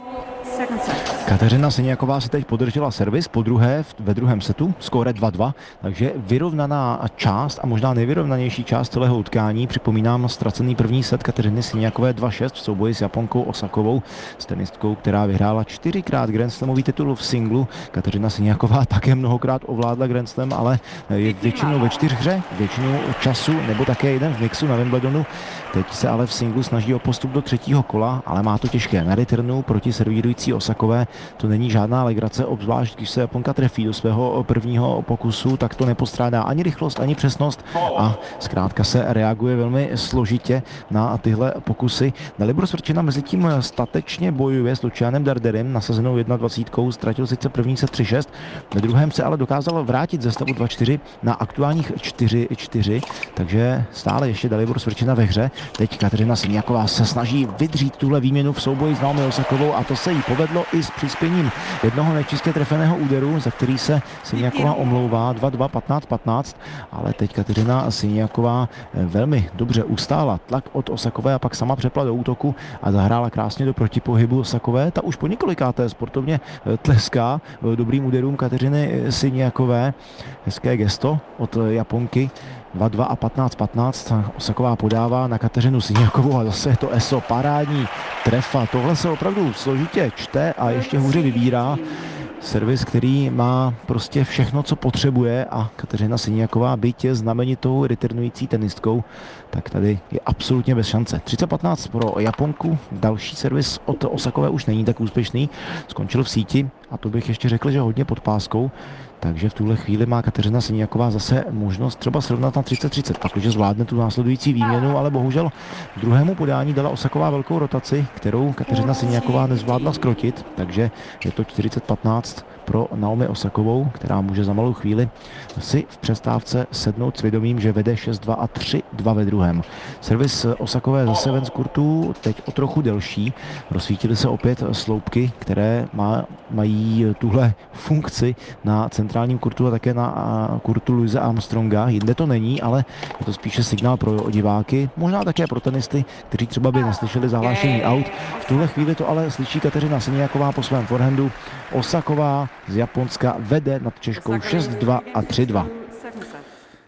Kateřina Siniaková si teď podržela servis po druhé ve druhém setu, skóre dva dva, takže vyrovnaná část a možná nejvyrovnanější část celého utkání. Připomínám ztracený první set Kateřiny Siniakové dva šest v souboji s Japonkou Osakovou, s tenistkou, která vyhrála čtyřikrát Grand Slamový titul v singlu. Kateřina Siniaková také mnohokrát ovládla Grand Slam, ale je většinou ve čtyřhře, většinou času, nebo také jeden v mixu na Wimbledonu. Teď se ale v singlu snaží o postup do třetího kola, ale má to těžké. Na returnu proti servírující Osakové to není žádná legrace, obzvlášť když se Japonka trefí do svého prvního pokusu, tak to nepostrádá ani rychlost, ani přesnost a zkrátka se reaguje velmi složitě na tyhle pokusy. Dalibor Svrčina mezi tím statečně bojuje s Lucianem Darderem, nasazenou jednadvacítkou, ztratil sice první set tři šest, ve druhém se ale dokázal vrátit ze stavu dva čtyři na aktuálních čtyři čtyři, takže stále ještě Dalibor Svrčina ve hře. Teď Kateřina Siniaková se snaží vydřít tuhle výměnu v souboji s Naomi Osakovou a to se jí povedlo i s přispěním jednoho nečistě trefeného úderu, za který se Siniaková omlouvá. Dva dva, patnáct patnáct, ale teď Kateřina Siniaková velmi dobře ustála tlak od Osakové a pak sama přepla do útoku a zahrála krásně do protipohybu Osakové. Ta už po několikáté sportovně tleská dobrým úderům Kateřiny Siniakové. Hezké gesto od Japonky. dva dva a patnáct patnáct. Osaková podává na Kateřinu Siniakovou a zase je to eso, parádní trefa. Tohle se opravdu složitě čte a ještě hůře vybírá. Servis, který má prostě všechno, co potřebuje a Kateřina Siniaková, byť je znamenitou returnující tenistkou, tak tady je absolutně bez šance. třicet patnáct pro Japonku, další servis od Osakové už není tak úspěšný, skončil v síti a to bych ještě řekl, že hodně pod páskou. Takže v tuhle chvíli má Kateřina Siniaková zase možnost třeba srovnat na třicet třicet, protože zvládne tu následující výměnu, ale bohužel druhému podání dala Osaková velkou rotaci, kterou Kateřina Siniaková nezvládla zkrotit, takže je to čtyřicet patnáct pro Naomi Osakovou, která může za malou chvíli si v přestávce sednout s vědomím, že vede šest dva a tři dva ve druhém. Servis Osakové zase ven z kurtu, teď o trochu delší. Rozsvítily se opět sloupky, které má, mají tuhle funkci na centrálním kurtu a také na kurtu Louise Armstronga. Jinde to není, ale je to spíše signál pro diváky, možná také pro tenisty, kteří třeba by neslyšeli zahlášení out. V tuhle chvíli to ale slyší Kateřina Siniaková po svém forehandu. Osaková z Japonska vede nad Češkou šest dva a tři dva.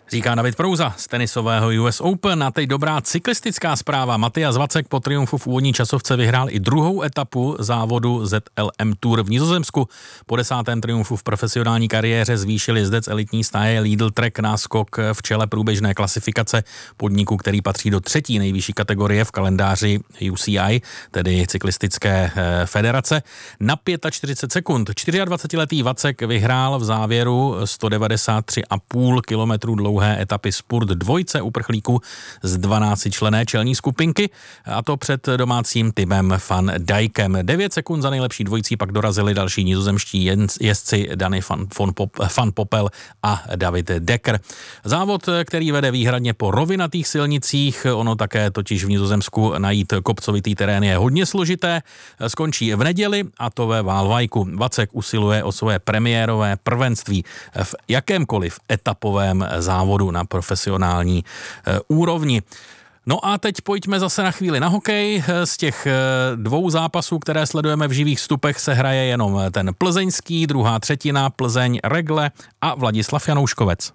Říká David Prouza z tenisového U S Open. A teď dobrá cyklistická zpráva. Matyas Vacek po triumfu v úvodní časovce vyhrál i druhou etapu závodu Z L M Tour v Nizozemsku. Po desátém triumfu v profesionální kariéře zvýšil jezdec elitní stáje Lidl Trek náskok v čele průběžné klasifikace podniku, který patří do třetí nejvyšší kategorie v kalendáři U C I, tedy cyklistické federace. Na čtyřicet pět sekund dvacetičtyřletý Vacek vyhrál v závěru sto devadesát tři a půl kilometru dlouhé etapy Spurt dvojce uprchlíků z dvanáctičlenné čelní skupinky, a to před domácím Timem van Dijkem. devět sekund za nejlepší dvojicí pak dorazili další nizozemští jezdci Danny van, van, Pop, van Poppel a David Dekker. Závod, který vede výhradně po rovinatých silnicích, ono také totiž v Nizozemsku najít kopcovitý terén je hodně složité, skončí v neděli, a to ve Waalwijku. Vacek usiluje o svoje premiérové prvenství v jakémkoliv etapovém závodu na profesionální e, úrovni. No a teď pojďme zase na chvíli na hokej. Z těch dvou zápasů, které sledujeme v živých vstupech, se hraje jenom ten plzeňský, druhá třetina, Plzeň Regle a Vladislav Janouškovec.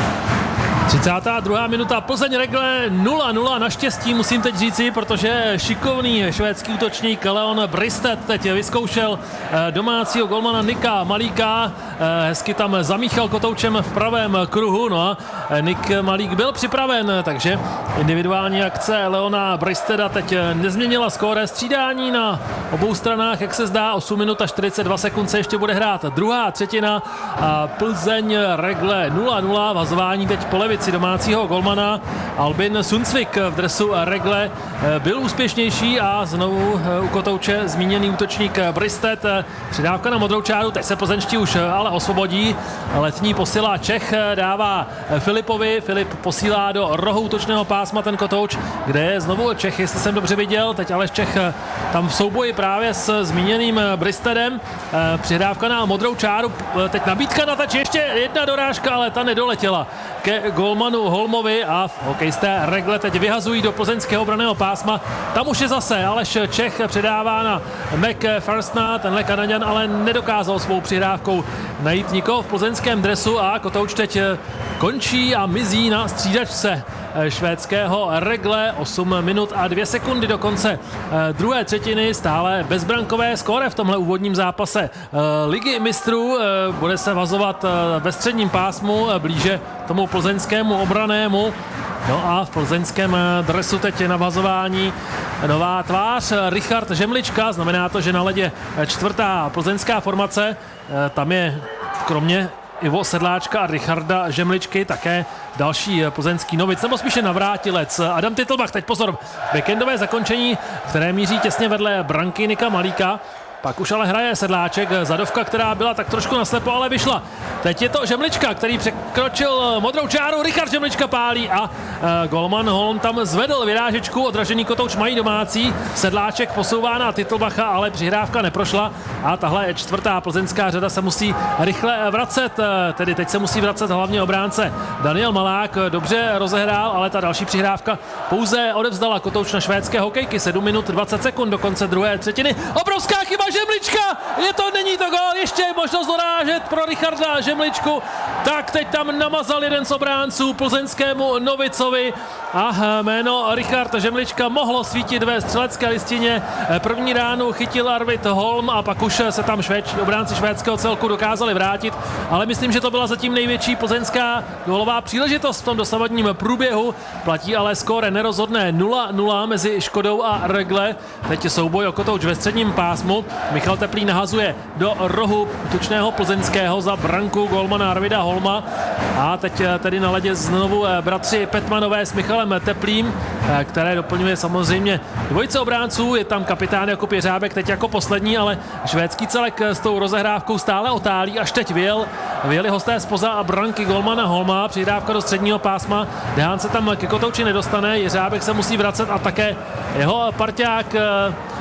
třicátá druhá minuta, Plzeň Regle nula nula, naštěstí musím teď říci, protože šikovný švédský útočník Leon Bristet teď vyzkoušel domácího golmana Nika Malíka, hezky tam zamíchal kotoučem v pravém kruhu, no a Nik Malík byl připraven, takže individuální akce Leona Bristeda teď nezměnila skóre, střídání na obou stranách, jak se zdá, osm minut a čtyřicet dva sekund se ještě bude hrát druhá třetina a Plzeň Regle nula nula, vazování teď po levici domácího golmana. Albin Sundsvik v dresu Regle byl úspěšnější a znovu u kotouče zmíněný útočník Bristet. Přidávka na modrou čáru, teď se plzeňští už ale osvobodí. Letní posila Čech dává Filipovi, Filip posílá do rohu útočného pásma ten kotouč, kde je znovu Čech, jestli jsem dobře viděl, teď Aleš Čech tam v souboji právě s zmíněným Bristedem. Přihrávka na modrou čáru, teď nabídka na tač, ještě jedna dorážka, ale ta nedoletěla ke golmanu Holmovi a hokejisté Regle teď vyhazují do plzeňského obranného pásma. Tam už je zase Aleš Čech, předává na McPherstona, tenhle Kanaďan ale nedokázal svou přihrávkou najít nikoho v plzeňském dresu a kotouč teď končí a mizí na střídačce švédského Regle. osm minut a dvě sekundy do konce druhé třetiny, stále bezbrankové skóre v tomhle úvodním zápase Ligy mistrů. Bude se vazovat ve středním pásmu blíže tomu plzeňskému obranému. No a v plzeňském dresu teď na vazování nová tvář Richard Žemlička, znamená to, že na ledě čtvrtá plzeňská formace, tam je kromě Ivo Sedláčka a Richarda Žemličky také další plzeňský novic, nebo spíše navrátilec Adam Titlbach. Teď pozor, backendové zakončení, které míří těsně vedle branky Nika Malíka. Pak už ale hraje Sedláček, zadovka, která byla tak trošku naslepo, ale vyšla. Teď je to Žemlička, který překročil modrou čáru, Richard Žemlička pálí a e, golman Holm tam zvedl vyrážečku, odražený kotouč mají domácí, Sedláček posouvá na Titlbacha, ale přihrávka neprošla a tahle čtvrtá plzeňská řada se musí rychle vracet, e, tedy teď se musí vracet hlavně obránce Daniel Malák, dobře rozehrál, ale ta další přihrávka pouze odevzdala kotouč na švédské hokejky, sedm minut dvacet sekund do konce druhé třetiny, obrovská chyba Žemlička, je to, není to gól, ještě je možnost dorážet pro Richarda Žemličku, tak teď tam namazal jeden z obránců plzeňskému Novicovi a jméno Richard Žemlička mohlo svítit ve střelecké listině. První ránu chytil Arvid Holm a pak už se tam švéč, obránci švédského celku dokázali vrátit, ale myslím, že to byla zatím největší plzeňská gólová příležitost v tom dosavadním průběhu. Platí ale skóre nerozhodné nula nula mezi Škodou a Regle. Teď je souboj o kotouč ve středním pásmu. Michal Teplý nahazuje do rohu tučného plzeňského za branku golmana Arvida Holma a teď tedy na ledě znovu bratři Petmanové s Michalem Teplým, které doplňuje samozřejmě dvojice obránců, je tam kapitán Jakub Jeřábek teď jako poslední, ale švédský celek s tou rozehrávkou stále otálí, až teď vyjel, vyjeli hosté zpoza branky golmana Holma, přihrávka do středního pásma, Dehán se tam ke kotouči nedostane, Jeřábek se musí vracet a také jeho parťák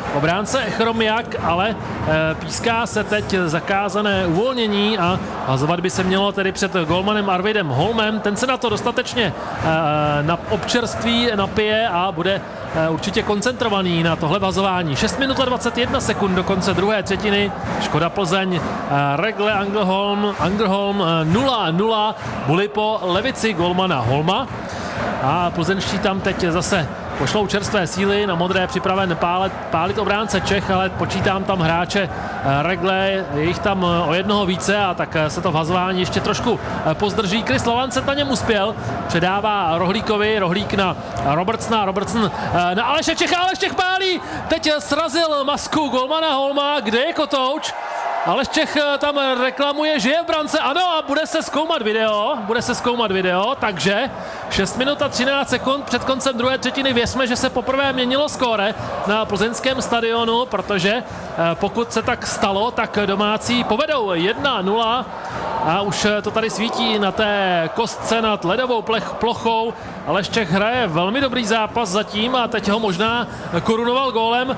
obránce Chromiak, ale píská se teď zakázané uvolnění a hazovat by se mělo tedy před golmanem Arvidem Holmem. Ten se na to dostatečně na občerství napije a bude určitě koncentrovaný na tohle vazování. šest minut a dvacet jedna sekund do konce druhé třetiny. Škoda Plzeň, Regle, Angerholm, Angerholm nula nula, boli po levici golmana Holma. A plzeňští tam teď zase pošlou čerstvé síly, na modré připraven pálit, pálit obránce Čech, ale počítám tam hráče Regle, je jich tam o jednoho více a tak se to v hazování ještě trošku pozdrží. Chris Lalancet na něm uspěl, předává Rohlíkovi, Rohlík na Robertsona, Robertson na Aleše Čecha, Aleš Čech pálí, teď srazil masku golmana Holma, kde je kotouč? Aleš Čech tam reklamuje, že je v brance, ano, a bude se zkoumat video, bude se zkoumat video, takže šest minut a třináct sekund před koncem druhé třetiny. Věřme, že se poprvé měnilo skóre na plzeňském stadionu, protože pokud se tak stalo, tak domácí povedou jedna nula a už to tady svítí na té kostce nad ledovou plech, plochou. Aleš Čech hraje velmi dobrý zápas zatím a teď ho možná korunoval gólem.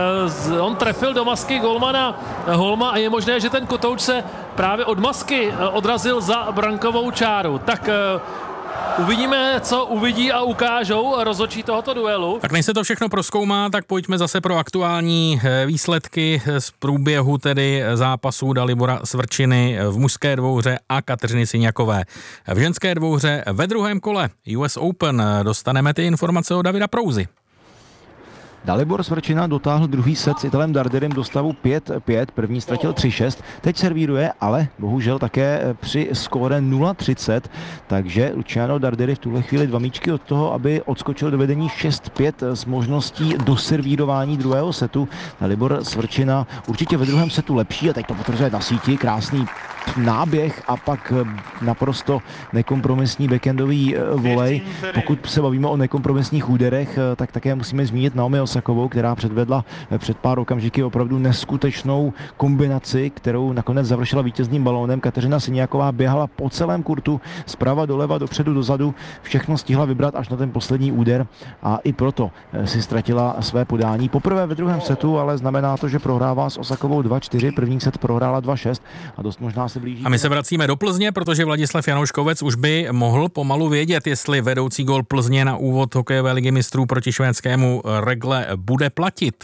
On trefil do masky golmana Holma a je možné, že ten kotouč se právě od masky odrazil za brankovou čáru. Tak uvidíme, co uvidí a ukážou rozhodčí tohoto duelu. Tak než se to všechno prozkoumá, tak pojďme zase pro aktuální výsledky z průběhu tedy zápasů Dalibora Svrčiny v mužské dvouhře a Kateřiny Syňakové v ženské dvouhře. Ve druhém kole U S Open dostaneme ty informace od Davida Prouzy. Dalibor Svrčina dotáhl druhý set s Italem Darderem do stavu pět pět, první ztratil tři šest, teď servíruje, ale bohužel také při skóre nula třicet, takže Luciano Darderi v tuhle chvíli dva míčky od toho, aby odskočil do vedení šest pět s možností doservírování druhého setu. Dalibor Svrčina určitě ve druhém setu lepší a teď to potvrzuje na síti, krásný náběh a pak naprosto nekompromisní backendový volej. Pokud se bavíme o nekompromisních úderech, tak také musíme zmínit Naomi Osakovou, která předvedla před pár okamžiky opravdu neskutečnou kombinaci, kterou nakonec završila vítězným balónem. Kateřina Syňáková běhala po celém kurtu, zprava doleva, dopředu, dozadu, všechno stihla vybrat až na ten poslední úder a i proto si ztratila své podání. Poprvé ve druhém setu, ale znamená to, že prohrává s Osakovou dva čtyři, první set prohrála dva šest a dost možná se blíží. A my se vracíme do Plzně, protože Vladislav Janouškovec už by mohl pomalu vědět, jestli vedoucí gól Plzně na úvod hokejové ligy mistrů proti švédskému Regle bude platit.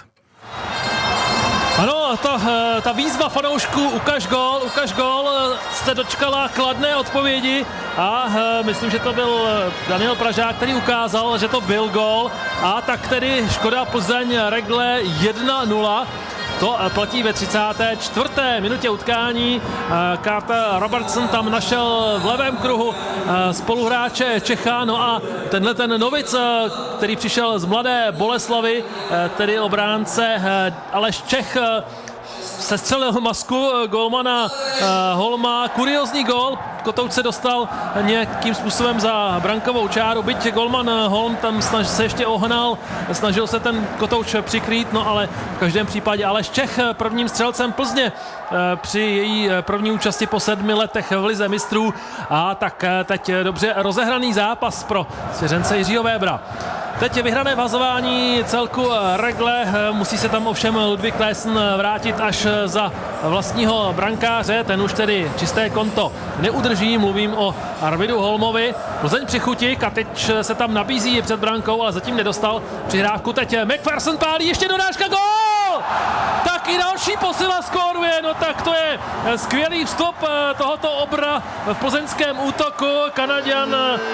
Ano, ta, ta výzva fanoušků ukaž gól, ukaž gól se dočkala kladné odpovědi a myslím, že to byl Daniel Pražák, který ukázal, že to byl gól a tak tedy Škoda Plzeň Regle jedna nula. To platí ve třicáté čtvrté minutě utkání. Carter Robertson tam našel v levém kruhu spoluhráče Čecha, no a tenhle ten novic, který přišel z Mladé Boleslavy, tedy obránce Aleš Čech, sestřelil masku golmana Holma. Kuriózní gól, kotouč se dostal nějakým způsobem za brankovou čáru, byť golman Holm tam snaž, se ještě ohnal, snažil se ten kotouč přikrýt, no ale v každém případě Aleš Čech prvním střelcem Plzně při její první účasti po sedmi letech v lize mistrů a tak teď dobře rozehraný zápas pro svěřence Jiřího Vébra. Teď je vyhrané vazování celku Regle, musí se tam ovšem Ludvík Klesen vrátit až za vlastního brankáře, ten už tedy čisté konto neudrží, mluvím o Arvidu Holmovi. Plzeň při chuti, Katič se tam nabízí před brankou, ale zatím nedostal přihrávku. Teď McPherson pálí, ještě dodáška, gól! Tak i další posila skóruje, no tak to je skvělý vstup tohoto obra v plzeňském útoku. Kanaďan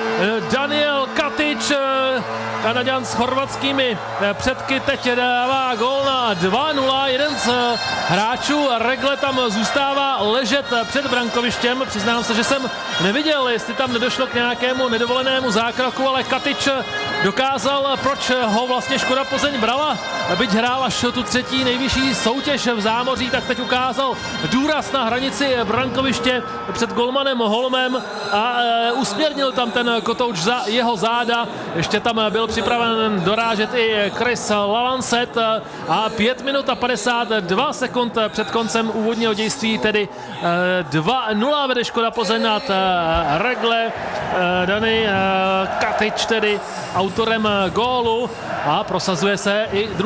Daniel Katič, Kanaďan s chorvatskými předky, teď dává gól na dva nula. Jeden z hráčů Regle tam zůstává ležet před brankovištěm. Přiznám se, že jsem neviděl, jestli tam nedošlo k nějakému nedovolenému zákroku, ale Katič dokázal, proč ho vlastně Škoda Plzeň brala. Byť hrál až tu třetí nejvyšší soutěž v zámoří, tak teď ukázal důraz na hranici brankoviště před golmanem Holmem a e, usměrnil tam ten kotouč za jeho záda. Ještě tam byl připraven dorážet i Chris Lalancet a pět minut a padesát dva sekund před koncem úvodního dějství, tedy e, dva nula vede Škoda Plzeň nad e, Regle. E, Dani e, Katič tedy autorem gólu a prosazuje se i druhá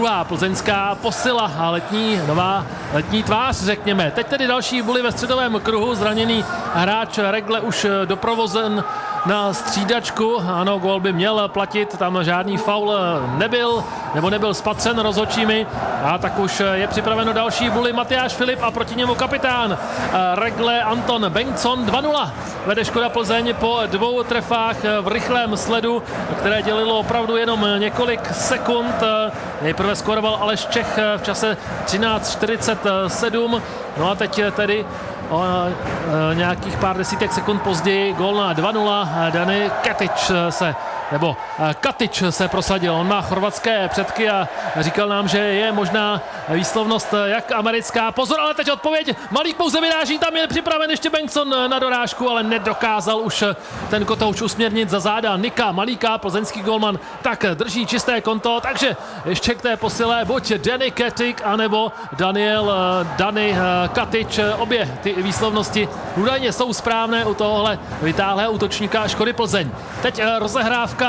druhá plzeňská posila a letní, nová letní tvář, řekněme. Teď tedy další buly ve středovém kruhu, zraněný hráč Regle už doprovozen na střídačku. Ano, gól by měl platit, tam žádný faul nebyl, nebo nebyl spatřen rozhodčími. A tak už je připraveno další buly Matyáš Filip a proti němu kapitán Regle Anton Bengtsson. dva nula vede Škoda Plzeň po dvou trefách v rychlém sledu, které dělilo opravdu jenom několik sekund. Nejprve skoroval Aleš Čech v čase třináct čtyřicet sedm. No a teď tedy o e, nějakých pár desítek sekund později gól na dva nula. Dani Katič se nebo Katič se prosadil. On má chorvatské předky a říkal nám, že je možná výslovnost jak americká. Pozor, ale teď odpověď. Malík pouze vyráží, tam je připraven ještě Bengtsson na dorážku, ale nedokázal už ten Kotouč usměrnit za záda Nika Malíka. Plzeňský golman tak drží čisté konto, takže ještě k té posile buď Danny Katic anebo Daniel Dani Katič. Obě ty výslovnosti údajně jsou správné u tohohle vytáhlého útočníka Škody Plzeň. Teď rozehrávka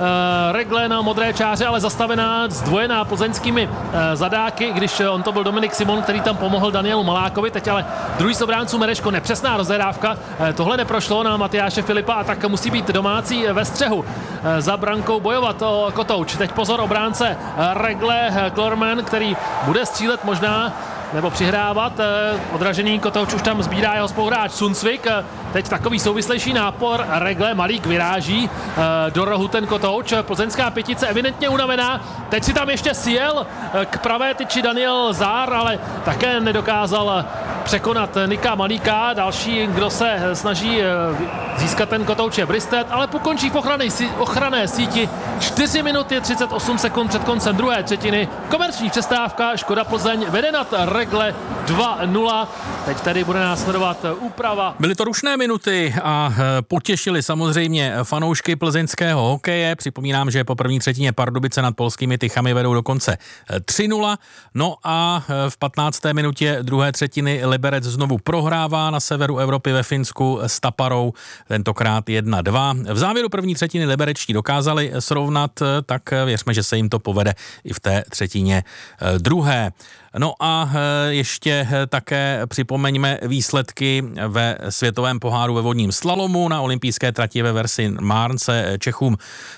Regle na modré čáře, ale zastavená, zdvojená plzeňskými zadáky, když on to byl Dominik Simon, který tam pomohl Danielu Malákovi. Teď ale druhý z obránců Mereško, nepřesná rozehrávka. Tohle neprošlo na Matyáše Filipa a tak musí být domácí ve střehu. Za brankou bojovat o Kotouč. Teď pozor, obránce Regle Klorman, který bude střílet možná nebo přihrávat. Odražený Kotouč už tam sbírá jeho spoluhráč Sunsvik. Teď takový souvislejší nápor. Regle, Malík vyráží do rohu ten Kotouč. Plzeňská pětice evidentně unavená. Teď si tam ještě sjel k pravé tyči Daniel Zár, ale také nedokázal překonat Nika Malíka. Další, kdo se snaží získat ten Kotouč, je Bristet, ale pokončí v ochranné, ochranné síti. čtyři minuty třicet osm sekund před koncem druhé třetiny. Komerční přestávka, Škoda Plzeň vede nad Regle dva nula. Teď tady bude následovat úprava. Byly to rušné minuty a potěšili samozřejmě fanoušky plzeňského hokeje. Připomínám, že po první třetině Pardubice nad polskými Tychami vedou dokonce tři nula. No a v patnácté minutě druhé třetiny Liberec znovu prohrává na severu Evropy ve Finsku s Taparou, tentokrát jedna dva. V závěru první třetiny liberečtí dokázali srovnat, tak věřme, že se jim to povede i v té třetině druhé. No a ještě také připomeňme výsledky ve světovém poháru ve vodním slalomu. Na olympijské trati ve versi Marne se Čechům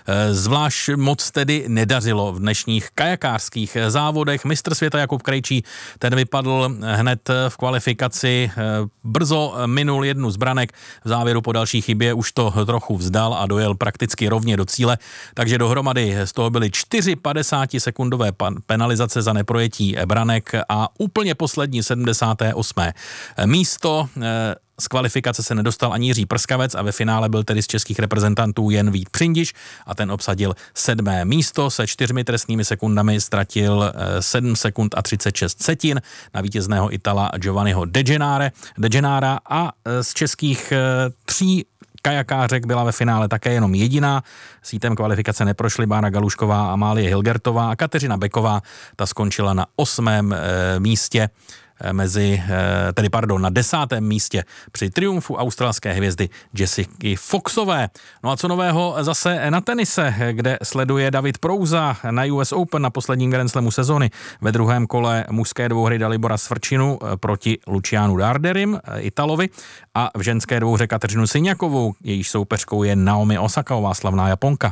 zvlášť moc tedy nedařilo v dnešních kajakářských závodech. Mistr světa Jakub Krejčí, ten vypadl hned v kvalifikaci, brzo minul jednu z branek, v závěru po další chybě už to trochu vzdal a dojel prakticky rovně do cíle, takže dohromady z toho byly čtyři padesátisekundové penalizace za neprojetí branek a úplně poslední sedmdesáté osmé místo. Z kvalifikace se nedostal ani Jiří Prskavec a ve finále byl tedy z českých reprezentantů jen Vít Přindiš a ten obsadil sedmé místo. Se čtyřmi trestnými sekundami ztratil sedm sekund a třicet šest setin na vítězného Itala Giovanniho De Gennare, De Gennara a z českých tří kajakářek byla ve finále také jenom jediná. Sítem kvalifikace neprošly Bára Galušková, Amálie Hilgertová a Kateřina Beková. Ta skončila na osmém e, místě mezi, e, tedy pardon, na desátém místě při triumfu australské hvězdy Jessiky Foxové. No a co nového zase na tenise, kde sleduje David Prouza na U S Open na posledním Grand Slamu sezony. Ve druhém kole mužské dvouhry Dalibora Svrčinu proti Lucianu Darderim, Italovi, a v ženské dvouhře Kateřinu Syňakovou, jejíž soupeřkou je Naomi Osakaová, slavná Japonka.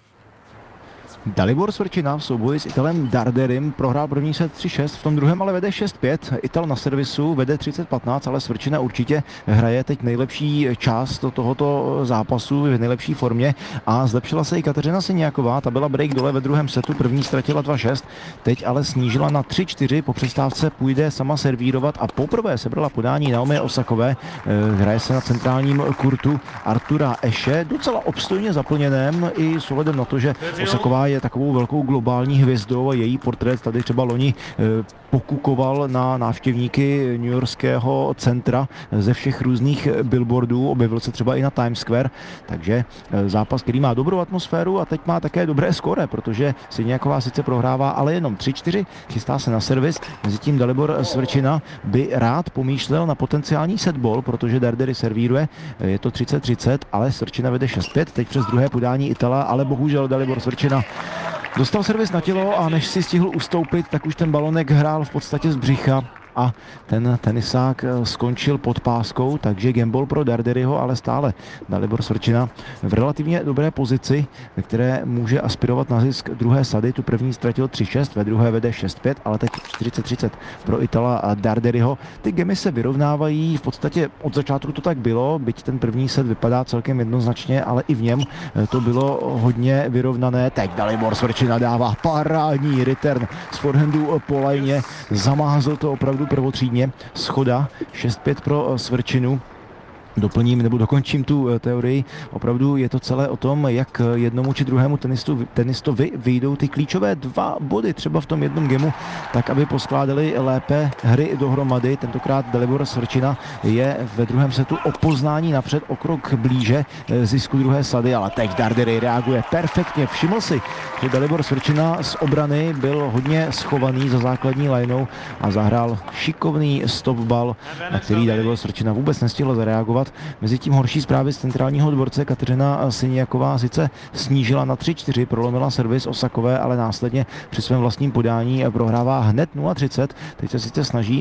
Dalibor Svrčina v souboji s Italem Darderim prohrál první set tři šest, v tom druhém ale vede šest pět. Ital na servisu vede třicet patnáct, ale Svrčina určitě hraje teď nejlepší část tohoto zápasu v nejlepší formě a zlepšila se i Kateřina Syňáková, ta byla break dole ve druhém setu, první ztratila dva šest, teď ale snížila na tři čtyři, po přestávce půjde sama servírovat a poprvé sebrala podání Naomi Osakové, hraje se na centrálním kurtu Artura Eše, docela obstojně zaplněném i s ohledem na to, že Osaková je takovou velkou globální hvězdou a její portrét tady třeba loni pokukoval na návštěvníky newyorského centra ze všech různých billboardů, objevil se třeba i na Times Square, takže zápas, který má dobrou atmosféru a teď má také dobré skóre, protože Syňáková sice prohrává, ale jenom tři čtyři, chystá se na servis, mezitím Dalibor Svrčina by rád pomýšlel na potenciální setball, protože Dardery servíruje, je to třicet třicet, ale Svrčina vede šest pět, teď přes druhé podání Itala, ale bohužel Dalibor Svrčina Dostal servis na tělo a než si stihl ustoupit, tak už ten balonek hrál v podstatě z břicha a ten tenisák skončil pod páskou, takže gambol pro Darderyho, ale stále Dalibor Svrčina v relativně dobré pozici, ve které může aspirovat na zisk druhé sady. Tu první ztratil tři šest, ve druhé vede šest pět, ale teď čtyřicet třicet pro Itala Darderyho. Ty gemy se vyrovnávají, v podstatě od začátku to tak bylo, byť ten první set vypadá celkem jednoznačně, ale i v něm to bylo hodně vyrovnané. Teď Dalibor Svrčina dává parádní return z forehandu po lajně, zamázl to opravdu prvotřídně, schoda šest pět pro Svrčinu. Doplním nebo dokončím tu teorii. Opravdu je to celé o tom, jak jednomu či druhému tenistu, tenistovi vyjdou ty klíčové dva body třeba v tom jednom gemu, tak aby poskládali lépe hry dohromady. Tentokrát Dalibor Svrčina je ve druhém setu o poznání napřed, o krok blíže zisku druhé sady, ale teď Dardery reaguje perfektně. Všiml si, že Dalibor Svrčina z obrany byl hodně schovaný za základní lineou a zahrál šikovný stopbal, na který Dalibor Svrčina vůbec nestihl zareagovat. Mezitím horší zprávy z centrálního dvorce. Kateřina Syniaková sice snížila na tři čtyři, prolomila servis Osakové, ale následně při svém vlastním podání prohrává hned nula třicet. Teď se sice snaží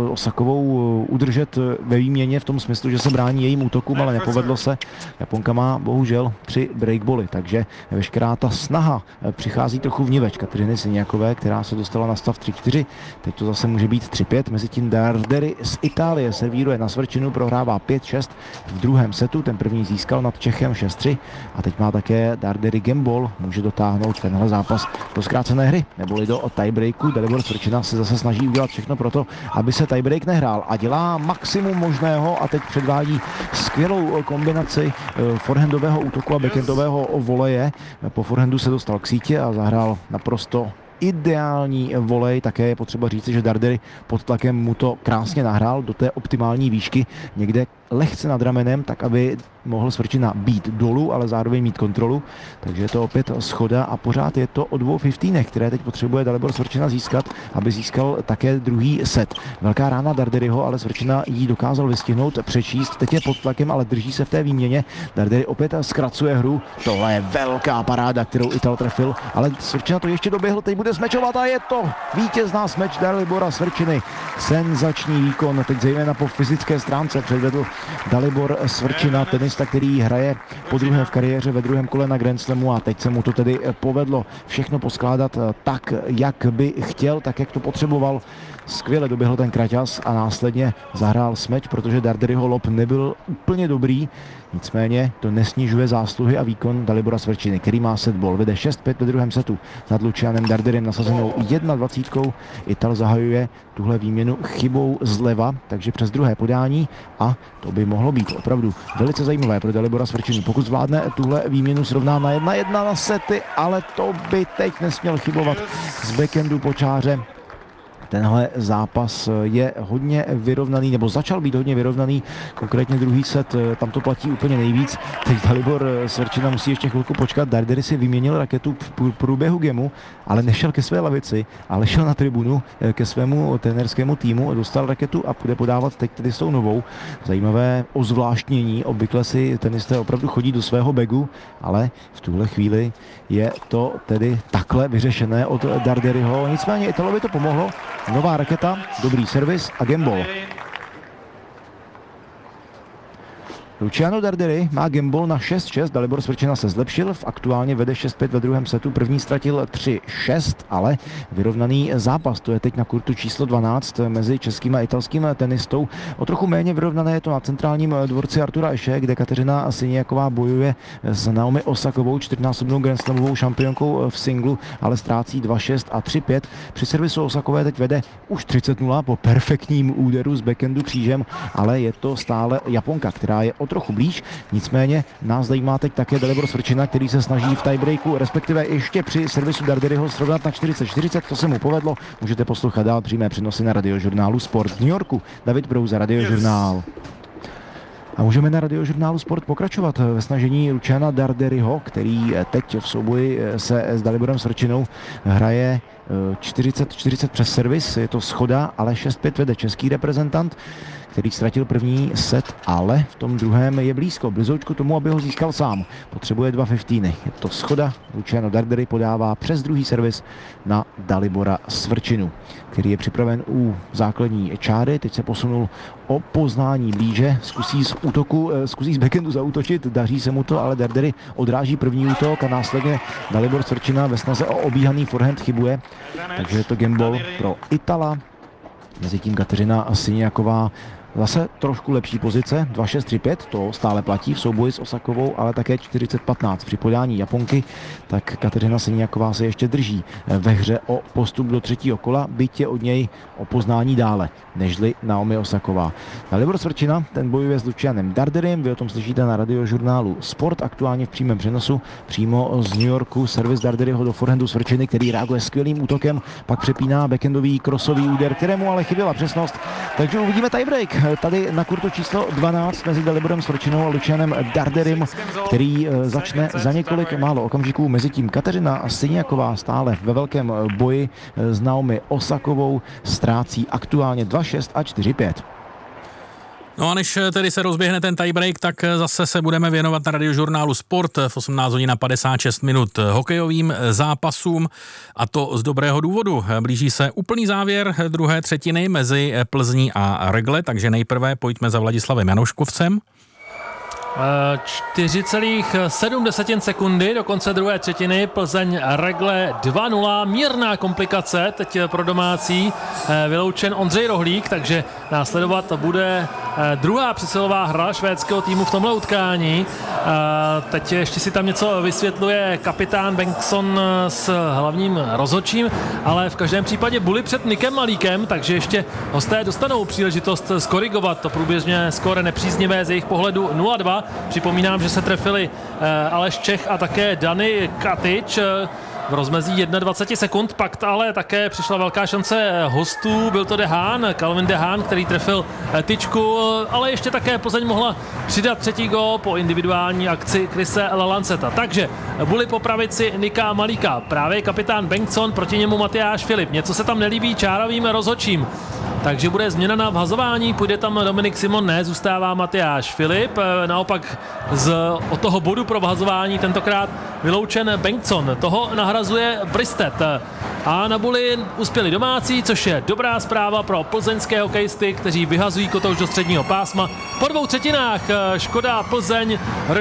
Osakovou udržet ve výměně v tom smyslu, že se brání jejím útokům, ale nepovedlo se. Japonka má bohužel tři breakboly, takže veškerá ta snaha přichází trochu vniveč Kateřiny Syniakové, která se dostala na stav tři čtyři. Teď to zase může být tři pět. Mezitím Dardery z Itálie servíruje na Svrčinu, prohrává pět šest v druhém setu, ten první získal nad Čechem šest tři a teď má také Dardery gambol, může dotáhnout tenhle zápas do zkrácené hry, neboli do tiebreaku. Dalibor Svrčina se zase snaží udělat všechno pro to, aby se tiebreak nehrál a dělá maximum možného a teď předvádí skvělou kombinaci forehandového útoku a backhandového voleje. Po forehandu se dostal k síti a zahrál naprosto ideální volej. Také je potřeba říci, že Dardery pod tlakem mu to krásně nahrál do té optimální výšky, někde lehce nad ramenem, tak aby mohl Svrčina být dolů, ale zároveň mít kontrolu. Takže je to opět schoda a pořád je to o dvou fiftínech, které teď potřebuje Dalibor Svrčina získat, aby získal také druhý set. Velká rána Darderyho, ale Svrčina jí dokázal vystihnout, přečíst. Teď je pod tlakem, ale drží se v té výměně. Dardery opět zkracuje hru. Tohle je velká paráda, kterou Ital trefil, ale Svrčina to ještě doběhl, teď bude smečovat a je to vítězná smeč Dalibora Svrčiny. Senzační výkon, teď zejména po fyzické stránce předvedl Dalibor Svrčina, tenista, který hraje po druhé v kariéře ve druhém kole na Grand Slamu a teď se mu to tedy povedlo všechno poskládat tak, jak by chtěl, tak, jak to potřeboval. Skvěle doběhl ten kraťas a následně zahrál smeč, protože Darderyho lob nebyl úplně dobrý. Nicméně to nesnižuje zásluhy a výkon Dalibora Svrčiny, který má setball. Vede šest pět ve druhém setu nad Lucianem Darderym nasazenou dvacítkou. Ital zahajuje tuhle výměnu chybou zleva, takže přes druhé podání a to by mohlo být opravdu velice zajímavé pro Dalibora Svrčinu. Pokud zvládne tuhle výměnu srovná na jedna jedna na sety, ale to by teď nesměl chybovat z backhandu po čáře. Tenhle zápas je hodně vyrovnaný, nebo začal být hodně vyrovnaný, konkrétně druhý set, tam to platí úplně nejvíc. Teď Dalibor Svrčina musí ještě chvilku počkat, Dardery si vyměnil raketu v průběhu gemu, ale nešel ke své lavici, ale šel na tribunu ke svému trenérskému týmu, dostal raketu a bude podávat teď tedy s tou novou. Zajímavé ozvláštnění, obvykle si tenisté opravdu chodí do svého bagu, ale v tuhle chvíli je to tedy takhle vyřešené od Darderyho, nicméně Italovi to pomohlo. Nová raketa, dobrý servis a gambol. Luciano Dardery má gambol na šest šest, Dalibor Svrčina se zlepšil, aktuálně vede šest pět ve druhém setu, první ztratil tři šest, ale vyrovnaný zápas, to je teď na kurtu číslo dvanáct mezi českým a italským tenistou. O trochu méně vyrovnané je to na centrálním dvorci Artura Eše, kde Kateřina Syniaková bojuje s Naomi Osakovou, čtyřnásobnou Grand Slamovou šampionkou v singlu, ale ztrácí dva šest a tři pět. Při servisu Osakové teď vede už třicet nula po perfektním úderu z backhandu křížem, ale je to stále Japonka, která je o trochu blíž, nicméně nás zajímá teď také Dalibor Svrčina, který se snaží v tiebreaku, respektive ještě při servisu Darderyho srovnat na čtyřicet čtyřicet, to se mu povedlo. Můžete poslouchat dál přímé přenosy na radiožurnálu Sport v New Yorku. David Prouza, Radiožurnál. A můžeme na Radiožurnálu Sport pokračovat ve snažení Luciana Darderyho, který teď v souboji se s Daliborem Svrčinou hraje čtyřicet čtyřicet přes servis, je to schoda, ale šest pět vede český reprezentant, který ztratil první set, ale v tom druhém je blízko. Blízoučko tomu, aby ho získal sám. Potřebuje dva fifteeny. Je to schoda. Luciano Darderi podává přes druhý servis na Dalibora Svrčinu, který je připraven u základní čáry. Teď se posunul o poznání blíže. Zkusí z útoku, zkusí z backhandu zaútočit. Daří se mu to, ale Darderi odráží první útok a následně Dalibor Svrčina ve snaze o obíhaný forehand chybuje. Takže je to gameball pro Itala. Mezitím Kateřina Syniaková zase trošku lepší pozice, dva šest tři pět, to stále platí v souboji s Osakovou, ale také čtyřicet patnáct při podání Japonky, tak Kateřina Syniaková se ještě drží ve hře o postup do třetího kola, byť je od něj o poznání dále, nežli Naomi Osaková. Dalibor Svrčina, ten bojuje s Lucianem Darderim, vy o tom slyšíte na radiožurnálu Sport, aktuálně v přímém přenosu, přímo z New Yorku, servis Darderiho do forehandu Svrčiny, který reaguje skvělým útokem, pak přepíná backhandový krosový úder, kterému ale chyběla přesnost, takže uvidíme tiebreak. Tady na kurtu číslo dvanáct mezi Daliborem Svrčinou a Lucianem Darderim, který začne za několik málo okamžiků. Mezitím Kateřina Syniaková stále ve velkém boji s Naomi Osakovou ztrácí aktuálně dva šest a čtyři pět. No a než tedy se rozběhne ten tiebreak, tak zase se budeme věnovat na radiožurnálu Sport v osmnáct hodin a padesát šest minut hokejovým zápasům, a to z dobrého důvodu. Blíží se úplný závěr druhé třetiny mezi Plzní a Regle, takže nejprve pojďme za Vladislavem Janoškovcem. čtyři celá sedm sekundy do konce druhé třetiny, Plzeň Regle dva nula, mírná komplikace teď pro domácí, vyloučen Ondřej Rohlík, takže následovat bude druhá přesilová hra švédského týmu v tomhle utkání. Teď ještě si tam něco vysvětluje kapitán Bengtsson s hlavním rozhodčím, ale v každém případě Bully před Nikem Malíkem, takže ještě hosté dostanou příležitost skorigovat to průběžně skóre nepříznivé z jejich pohledu nula dva. Připomínám, že se trefili Aleš Čech a také Dani Katic v rozmezí dvacet jedna sekund, pak ale také přišla velká šance hostů, byl to Dehán, Calvin Dehán, který trefil tyčku, ale ještě také Plzeň mohla přidat třetí gól po individuální akci Chrise Lalanceta. Takže Bully po pravici Nika Malíka, právě kapitán Bengtsson, proti němu Matyáš Filip. Něco se tam nelíbí čárovým rozhodčím, takže bude změna na vhazování, půjde tam Dominik Simon, ne, zůstává Matyáš Filip, naopak z, od toho bodu pro vhazování tentokrát vyloučen Bengtsson, toho nahrazuje Bristet. A na Bully uspěli domácí, což je dobrá zpráva pro plzeňské hokejisty, kteří vyhazují kotouč do středního pásma. Po dvou třetinách Škoda Plzeň